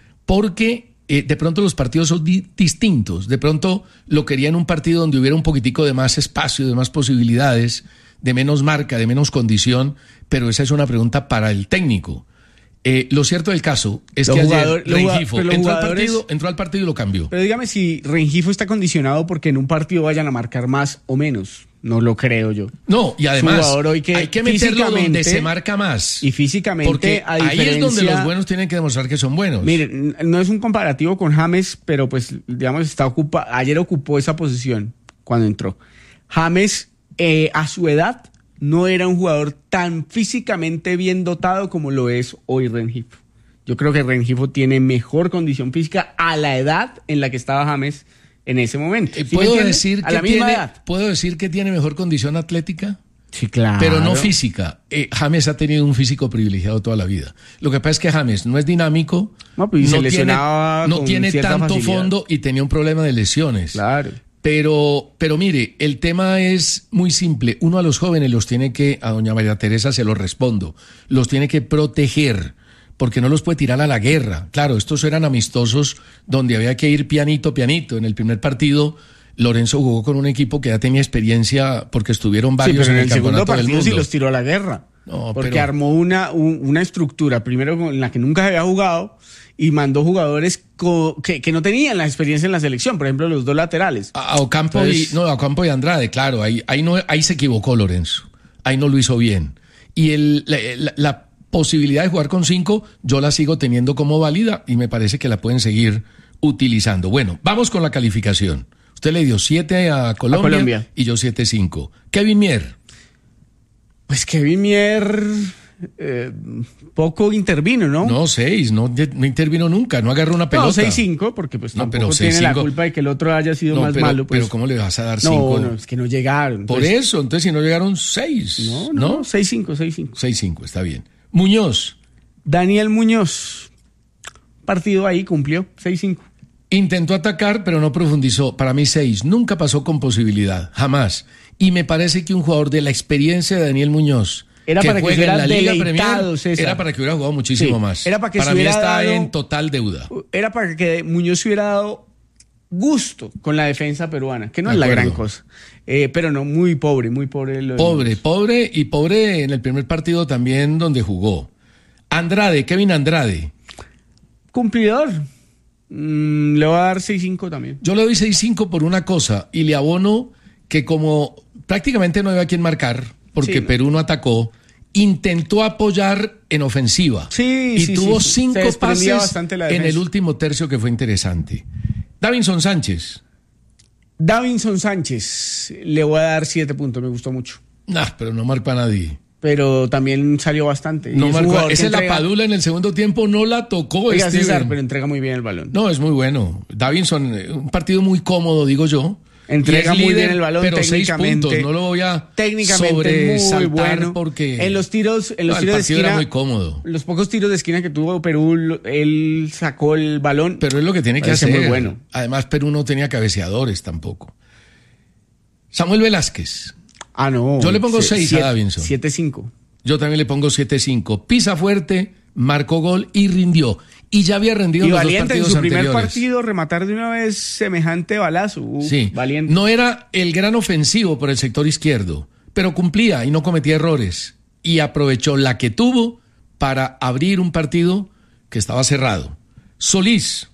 Porque eh, de pronto los partidos son di- distintos. De pronto lo quería en un partido donde hubiera un poquitico de más espacio, de más posibilidades, de menos marca, de menos condición, pero esa es una pregunta para el técnico. Eh, lo cierto del caso es Los que jugador- ayer los jugad- Rengifo pero los entró al, jugadores- partido, entró al partido y lo cambió. Pero dígame si Rengifo está condicionado porque en un partido vayan a marcar más o menos. No lo creo yo. No, y Es un además jugador hoy que hay que meterlo donde físicamente- se marca más. Y físicamente, Porque a ahí es donde diferencia- los buenos tienen que demostrar que son buenos. Mire, n- no es un comparativo con James, pero pues, digamos, está ocupa, ayer ocupó esa posición cuando entró. James, eh, a su edad, no era un jugador tan físicamente bien dotado como lo es hoy Rengifo. Yo creo que Rengifo tiene mejor condición física a la edad en la que estaba James en ese momento. ¿Sí me ¿Puedo entiende? decir, a que la misma tiene, edad. ¿Puedo decir que tiene mejor condición atlética? Sí, claro. Pero no física. Eh, James ha tenido un físico privilegiado toda la vida. Lo que pasa es que James no es dinámico, No, pues, y se tiene, lesionaba no con tiene cierta tanto facilidad. fondo y tenía un problema de lesiones. Claro. Pero, pero mire, el tema es muy simple. Uno a los jóvenes los tiene que, a doña María Teresa se lo respondo, los tiene que proteger, porque no los puede tirar a la guerra. Claro, estos eran amistosos donde había que ir pianito, pianito. En el primer partido, Lorenzo jugó con un equipo que ya tenía experiencia porque estuvieron Sí, varios pero en en el, el segundo campeonato del partido mundo. sí los tiró a la guerra. No, porque pero- armó una, un- una estructura, primero en la que nunca se había jugado, y mandó jugadores co- que, que no tenían la experiencia en la selección, por ejemplo, los dos laterales. A Ocampo, Entonces- y, no, a Ocampo y Andrade, claro, ahí, ahí, no, ahí se equivocó Lorenzo, ahí no lo hizo bien. Y el, la, la- la posibilidad de jugar con cinco, yo la sigo teniendo como válida y me parece que la pueden seguir utilizando. Bueno, vamos con la calificación. Usted le dio siete a Colombia, Colombia. y yo siete cinco. Kevin Mier. Pues Kevin Mier eh, poco intervino, ¿no? No, seis, no, no intervino nunca, no agarró una pelota. No, seis cinco, porque pues No, tampoco pero tiene seis la cinco. culpa de que el otro haya sido No, más pero, malo. Pues. pero ¿cómo le vas a dar No, cinco? no, es que no llegaron. Por pues. eso, entonces si no llegaron seis. No, ¿no? no, seis cinco, seis cinco. seis cinco, está bien. Muñoz. Daniel Muñoz, partido ahí, cumplió, seis cinco. Intentó atacar, pero no profundizó. Para mí, seis. Nunca pasó con posibilidad. Jamás. Y me parece que un jugador de la experiencia de Daniel Muñoz, Era para que juegue hubiera en la Liga deleitado, Premier, César. era para que hubiera jugado muchísimo Sí, más. era para que se mí hubiera está dado- en total deuda. Era para que Muñoz se hubiera dado gusto con la defensa peruana, que no De es la acuerdo. gran cosa. Eh, pero no, muy pobre, muy pobre. lo de Pobre, Muñoz. pobre y pobre en el primer partido también donde jugó. Andrade, Kevin Andrade. Cumplidor. Mm, le voy a dar seis cinco también. Yo le doy seis cinco por una cosa y le abono que como prácticamente no había quien marcar, porque Sí, no. Perú no atacó, intentó apoyar en ofensiva. Sí, y sí, tuvo sí. Se cinco desprendía pases bastante la en defensa. el último tercio que fue interesante. Davinson Sánchez. Davinson Sánchez, le voy a dar siete puntos, me gustó mucho. Nah, pero no marcó a nadie. Pero también salió bastante. Y No es un marcó. jugador que Esa es la entrega- Padula en el segundo tiempo, no la tocó. Oiga, Steven. César, pero entrega muy bien el balón. No, es muy bueno. Davinson, eh, un partido muy cómodo, digo yo. Entrega Y es muy líder, bien el balón pero seis técnicamente. puntos. No lo voy a Técnicamente muy sobresaltar bueno. porque En los tiros, en los No, el tiros de partido esquina, era muy cómodo. los pocos tiros de esquina que tuvo Perú, lo- él sacó el balón. Pero es lo que tiene que Parece hacer. muy bueno. Además, Perú no tenía cabeceadores tampoco. Samuel Velázquez. Ah, no. Yo le pongo Sie- seis siete- a Davinson. siete cinco. Yo también le pongo siete cinco. Pisa fuerte, marcó gol y rindió. Y ya había rendido Y en los dos valiente en partidos su primer anteriores. partido rematar de una vez semejante balazo. Uh, Sí, Valiente. no era el gran ofensivo por el sector izquierdo, pero cumplía y no cometía errores. Y aprovechó la que tuvo para abrir un partido que estaba cerrado. Solís.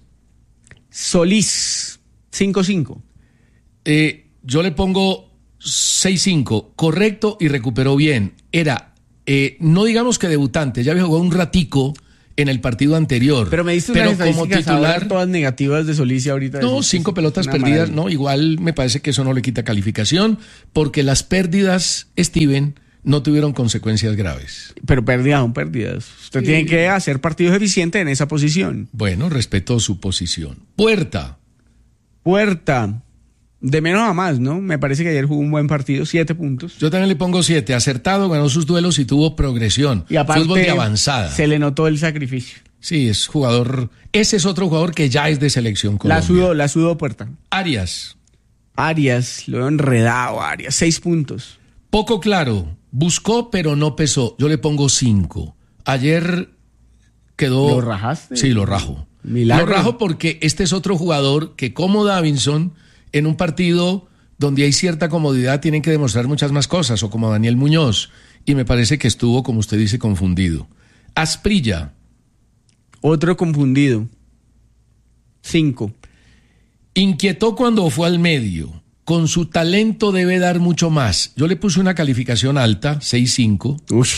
Solís, cinco cinco. Eh, yo le pongo seis cinco, correcto y recuperó bien. Era, eh, no digamos que debutante, ya había jugado un ratico en el partido anterior. Pero me diste unas estadísticas ahora todas negativas de Solís y ahorita. No, cinco pelotas perdidas, maravilla. No, igual me parece que eso no le quita calificación, porque las pérdidas, Steven, no tuvieron consecuencias graves. Pero pérdidas son pérdidas. Usted sí. tiene que hacer partidos eficientes en esa posición. Bueno, respeto su posición. Puerta. Puerta. De menos a más, ¿no? Me parece que ayer jugó un buen partido, siete puntos. Yo también le pongo siete. Acertado, ganó sus duelos y tuvo progresión. Y aparte, fútbol de avanzada. Se le notó el sacrificio. Sí, es jugador. Ese es otro jugador que ya es de selección Colombia. La sudó, la sudó Puerta. Arias. Arias, lo veo enredado, Arias. Seis puntos. Poco claro. Buscó, pero no pesó. Yo le pongo cinco. Ayer quedó. ¿Lo rajaste? Sí, lo rajo. Milagro. Lo rajo porque este es otro jugador que, como Davinson, en un partido donde hay cierta comodidad, tienen que demostrar muchas más cosas, o como Daniel Muñoz, y me parece que estuvo, como usted dice, confundido. Asprilla. Otro confundido. Cinco. Inquietó cuando fue al medio. Con su talento debe dar mucho más. Yo le puse una calificación alta, seis cinco,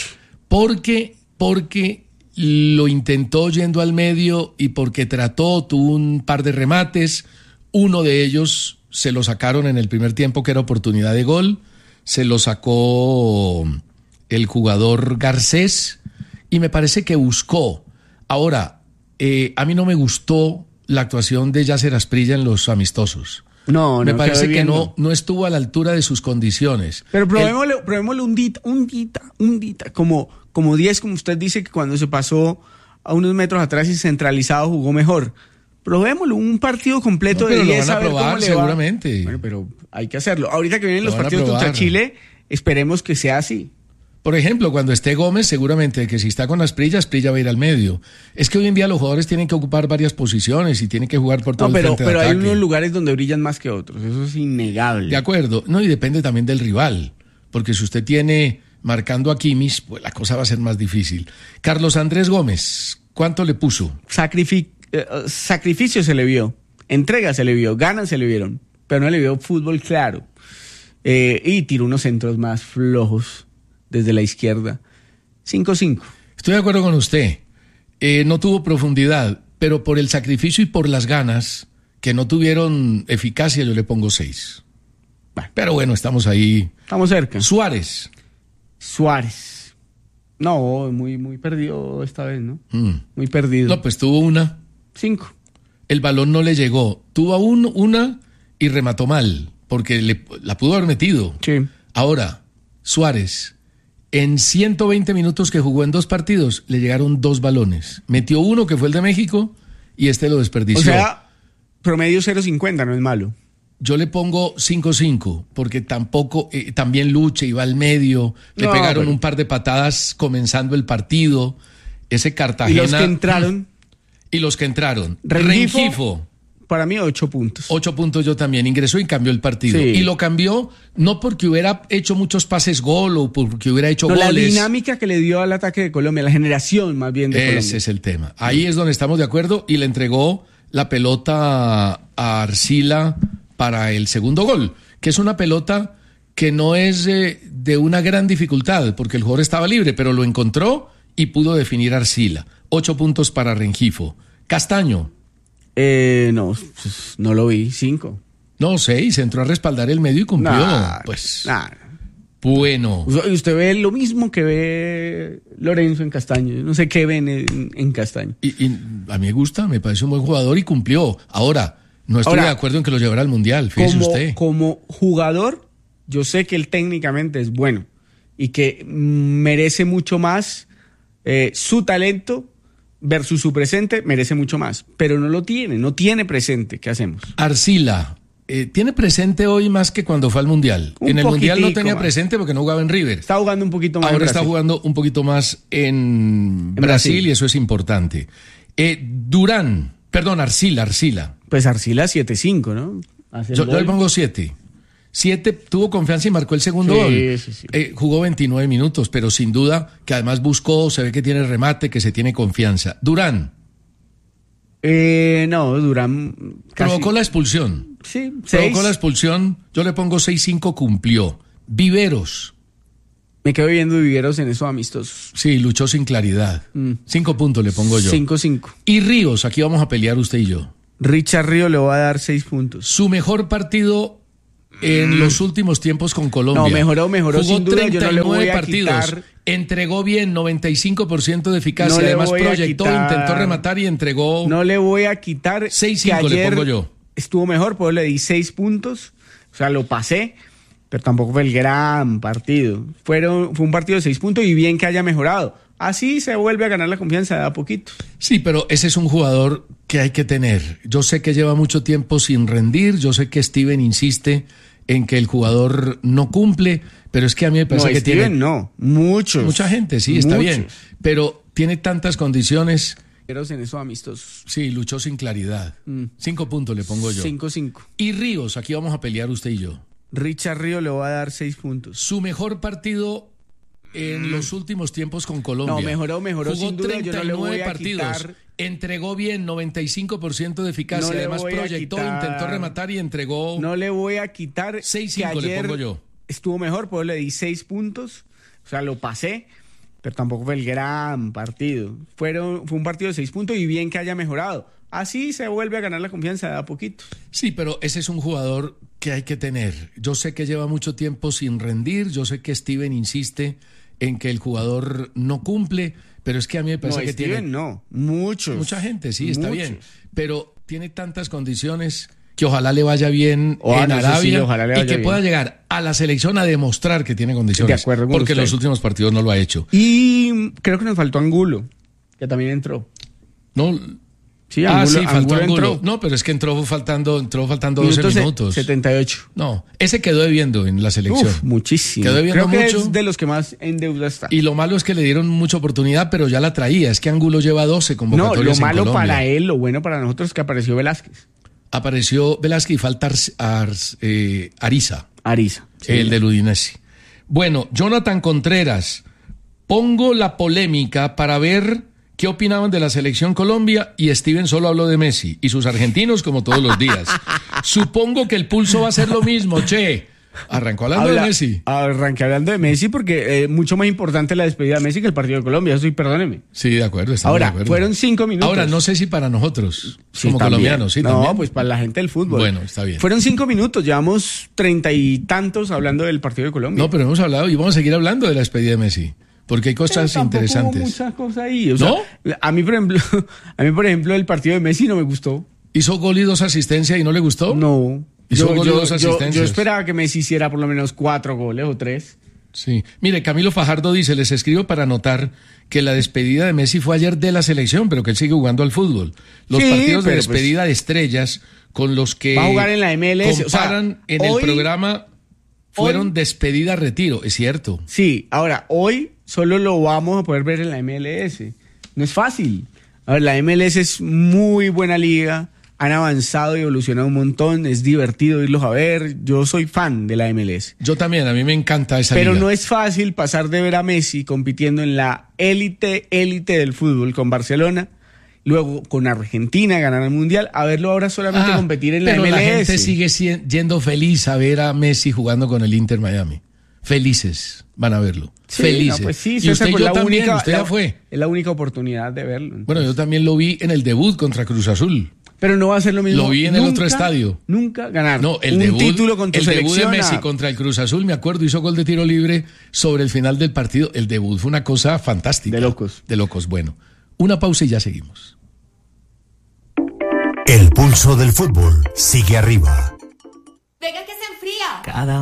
porque, porque lo intentó yendo al medio y porque trató, tuvo un par de remates, uno de ellos se lo sacaron en el primer tiempo, que era oportunidad de gol, se lo sacó el jugador Garcés, y me parece que buscó. Ahora, eh, a mí no me gustó la actuación de Yasser Asprilla en los amistosos. No, no. Me parece que no, no estuvo a la altura de sus condiciones. Pero probémosle, el... probémosle un dita, un dita, un dita, como, como diez, como usted dice, que cuando se pasó a unos metros atrás y centralizado jugó mejor. Probémoslo, un partido completo no, de diez, a ver cómo le seguramente. Va. Bueno, pero hay que hacerlo. Ahorita que vienen lo los partidos contra Chile, esperemos que sea así. Por ejemplo, cuando esté Gómez, seguramente que si está con Asprilla, Asprilla va a ir al medio. Es que hoy en día los jugadores tienen que ocupar varias posiciones y tienen que jugar por todo no, pero, el frente pero de hay ataque. unos lugares donde brillan más que otros, eso es innegable. De acuerdo, no, y depende también del rival, porque si usted tiene marcando a Kimmich, pues la cosa va a ser más difícil. Carlos Andrés Gómez, ¿cuánto le puso? Sacrific eh, sacrificio se le vio, entrega se le vio, ganas se le vieron, pero no le vio fútbol claro. Eh, y tiró unos centros más flojos desde la izquierda. cinco cinco. Estoy de acuerdo con usted. Eh, no tuvo profundidad, pero por el sacrificio y por las ganas, que no tuvieron eficacia, yo le pongo seis. Bueno, pero bueno, estamos ahí. Estamos cerca. Suárez. Suárez. No, muy, muy perdido esta vez, ¿no? Mm. Muy perdido. No, pues tuvo una. Cinco. El balón no le llegó. Tuvo un, una y remató mal, porque le, la pudo haber metido. Sí. Ahora, Suárez, en ciento veinte minutos que jugó en dos partidos, le llegaron dos balones. Metió uno, que fue el de México, y este lo desperdició. O sea, promedio cero cincuenta, no es malo. Yo le pongo cinco cinco, porque tampoco, eh, también lucha y va al medio. Le No, pegaron pero... un par de patadas comenzando el partido. Ese Cartagena. Y los que entraron. Y los que entraron. Rengifo. Rengifo. Para mí, ocho puntos. Ocho puntos yo también. Ingresó y cambió el partido. Sí. Y lo cambió no porque hubiera hecho muchos pases gol o porque hubiera hecho no, goles. La dinámica que le dio al ataque de Colombia, la generación más bien de Ese Colombia. es el tema. Ahí es donde estamos de acuerdo, y le entregó la pelota a Arcila para el segundo gol, que es una pelota que no es eh, de una gran dificultad, porque el jugador estaba libre, pero lo encontró y pudo definir Arcila. Ocho puntos para Rengifo. Castaño. Eh, no, pues, no lo vi. Cinco. No, seis. Entró a respaldar el medio y cumplió. Nah, pues. Nah. Bueno. Usted ve lo mismo que ve Lorenzo en Castaño. Yo no sé qué ven en, en Castaño. Y, y a mí me gusta, me parece un buen jugador y cumplió. Ahora, no estoy Ahora, de acuerdo en que lo llevara al Mundial, fíjese como, usted. Como jugador, yo sé que él técnicamente es bueno y que merece mucho más. Eh, su talento versus su presente merece mucho más, pero no lo tiene, no tiene presente. ¿Qué hacemos? Arcila, eh, tiene presente hoy más que cuando fue al Mundial. Un en el Mundial no tenía más. presente porque no jugaba en River. Está jugando un poquito más. Ahora en está Brasil. jugando un poquito más en, En Brasil, Brasil y eso es importante. Eh, Durán, perdón, Arcila, Arcila. Pues Arcila siete cinco, ¿no? Hace Yo, el yo le gol. pongo siete. Siete, tuvo confianza y marcó el segundo Sí, gol. sí, sí. Eh, jugó veintinueve minutos, pero sin duda que además buscó, se ve que tiene remate, que se tiene confianza. Durán. Eh, no, Durán casi. Provocó la expulsión. Sí, seis. Provocó la expulsión. Yo le pongo seis cinco, cumplió. Viveros. Me quedo viendo Viveros en esos amistosos. Sí, luchó sin claridad. Mm. Cinco puntos le pongo yo. Cinco, cinco. Y Ríos, aquí vamos a pelear usted y yo. Richard Ríos le va a dar seis puntos. Su mejor partido en mm. los últimos tiempos con Colombia. No, mejoró, mejoró Jugó sin duda. treinta y nueve yo no le voy a partidos. Quitar... Entregó bien, noventa y cinco por ciento de eficacia. No Además proyectó, quitar... intentó rematar y entregó... No le voy a quitar... seis cinco le pongo yo. Estuvo mejor, pues le di seis puntos. O sea, lo pasé. Pero tampoco fue el gran partido. Fueron, fue un partido de seis puntos y bien que haya mejorado. Así se vuelve a ganar la confianza de a poquito. Sí, pero ese es un jugador que hay que tener. Yo sé que lleva mucho tiempo sin rendir. Yo sé que Steven insiste en que el jugador no cumple, pero es que a mí me parece no, que Steven tiene... no, muchos. Mucha gente, sí, está muchos. bien. Pero tiene tantas condiciones... En esos amistosos. Sí, luchó sin claridad. Mm. Cinco puntos le pongo yo. Cinco, cinco. Y Ríos, aquí vamos a pelear usted y yo. Richard Ríos le va a dar seis puntos. Su mejor partido en mm. los últimos tiempos con Colombia. No, mejoró, mejoró Jugó sin duda. treinta y nueve yo no le voy a partidos. Quitar... Entregó bien, noventa y cinco por ciento de eficacia. No Además proyectó, quitar... intentó rematar y entregó... No le voy a quitar... seis cinco le pongo yo. Estuvo mejor, pues le di seis puntos. O sea, lo pasé. Pero tampoco fue el gran partido. Fueron, fue un partido de seis puntos y bien que haya mejorado. Así se vuelve a ganar la confianza de a poquito. Sí, pero ese es un jugador que hay que tener. Yo sé que lleva mucho tiempo sin rendir. Yo sé que Steven insiste en que el jugador no cumple. Pero es que a mí me parece no, que Steven tiene... no, muchos. Mucha gente, sí, está muchos. bien. Pero tiene tantas condiciones... que ojalá le vaya bien oh, en no, Arabia sí, ojalá le vaya y que bien. pueda llegar a la selección a demostrar que tiene condiciones. De acuerdo con porque usted. en los últimos partidos no lo ha hecho. Y creo que nos faltó Angulo, que también entró. No, sí, ah, Angulo, sí, faltó Angulo. Angulo. Entró. No, pero es que entró faltando, entró faltando minutos doce minutos. setenta y ocho. No, ese quedó debiendo en la selección. Uf, muchísimo. Quedó debiendo creo que mucho. es de los que más en deuda está. Y lo malo es que le dieron mucha oportunidad, pero ya la traía. Es que Angulo lleva doce convocatorias. No, lo malo en Colombia. para él, lo bueno para nosotros es que apareció Velázquez. Apareció Velázquez y falta Ars, Ars, eh, Ariza. Ariza. Sí. El del Udinese. Bueno, Jonathan Contreras, pongo la polémica para ver qué opinaban de la selección Colombia y Steven solo habló de Messi y sus argentinos como todos los días. Supongo que el pulso va a ser lo mismo, che. Arrancó hablando Habla, de Messi. Arranqué hablando de Messi porque eh, mucho más importante la despedida de Messi que el partido de Colombia, eso y perdóneme. Sí, de acuerdo. Ahora, de acuerdo. fueron cinco minutos. Ahora, no sé si para nosotros, sí, como también. colombianos, sí, no, también. pues para la gente del fútbol. Bueno, está bien. Fueron cinco minutos, llevamos treinta y tantos hablando del partido de Colombia. No, pero hemos hablado y vamos a seguir hablando de la despedida de Messi. Porque hay cosas pero interesantes. Hubo muchas cosas ahí. O ¿No? Sea, a mí, por ejemplo, a mí, por ejemplo, el partido de Messi no me gustó. ¿Hizo gol y dos asistencias y no le gustó? No. Hizo Yo, gol y yo, dos yo, asistencias. yo esperaba que Messi hiciera por lo menos cuatro goles o tres. Sí. Mire, Camilo Fajardo dice, les escribo para anotar que la despedida de Messi fue ayer de la selección, pero que él sigue jugando al fútbol. Los sí, partidos de pero despedida pues, de estrellas con los que va a jugar en la M L S. comparan o sea, en hoy, el programa fueron hoy, despedida-retiro, es cierto. Sí, ahora, hoy solo lo vamos a poder ver en la M L S. No es fácil. A ver, la M L S es muy buena liga. Han avanzado y evolucionado un montón, es divertido irlos a ver, yo soy fan de la M L S. Yo también, a mí me encanta esa Pero liga. no es fácil pasar de ver a Messi compitiendo en la élite, élite del fútbol con Barcelona, luego con Argentina ganar el Mundial, a verlo ahora solamente ah, competir en la pero M L S. La gente sigue yendo feliz a ver a Messi jugando con el Inter Miami. Felices van a verlo. Sí, Felices. No, pues sí, y usted y yo la también, única, usted la, ya fue. Es la única oportunidad de verlo. Entonces. Bueno, yo también lo vi en el debut contra Cruz Azul. Pero no va a ser lo mismo. Lo vi en nunca, el otro estadio. Nunca ganar. No, el un debut, título con tu el debut de Messi a... contra el Cruz Azul, me acuerdo, hizo gol de tiro libre sobre el final del partido. El debut fue una cosa fantástica. De locos. De locos. Bueno, una pausa y ya seguimos. El pulso del fútbol sigue arriba. Venga que se enfría. Cada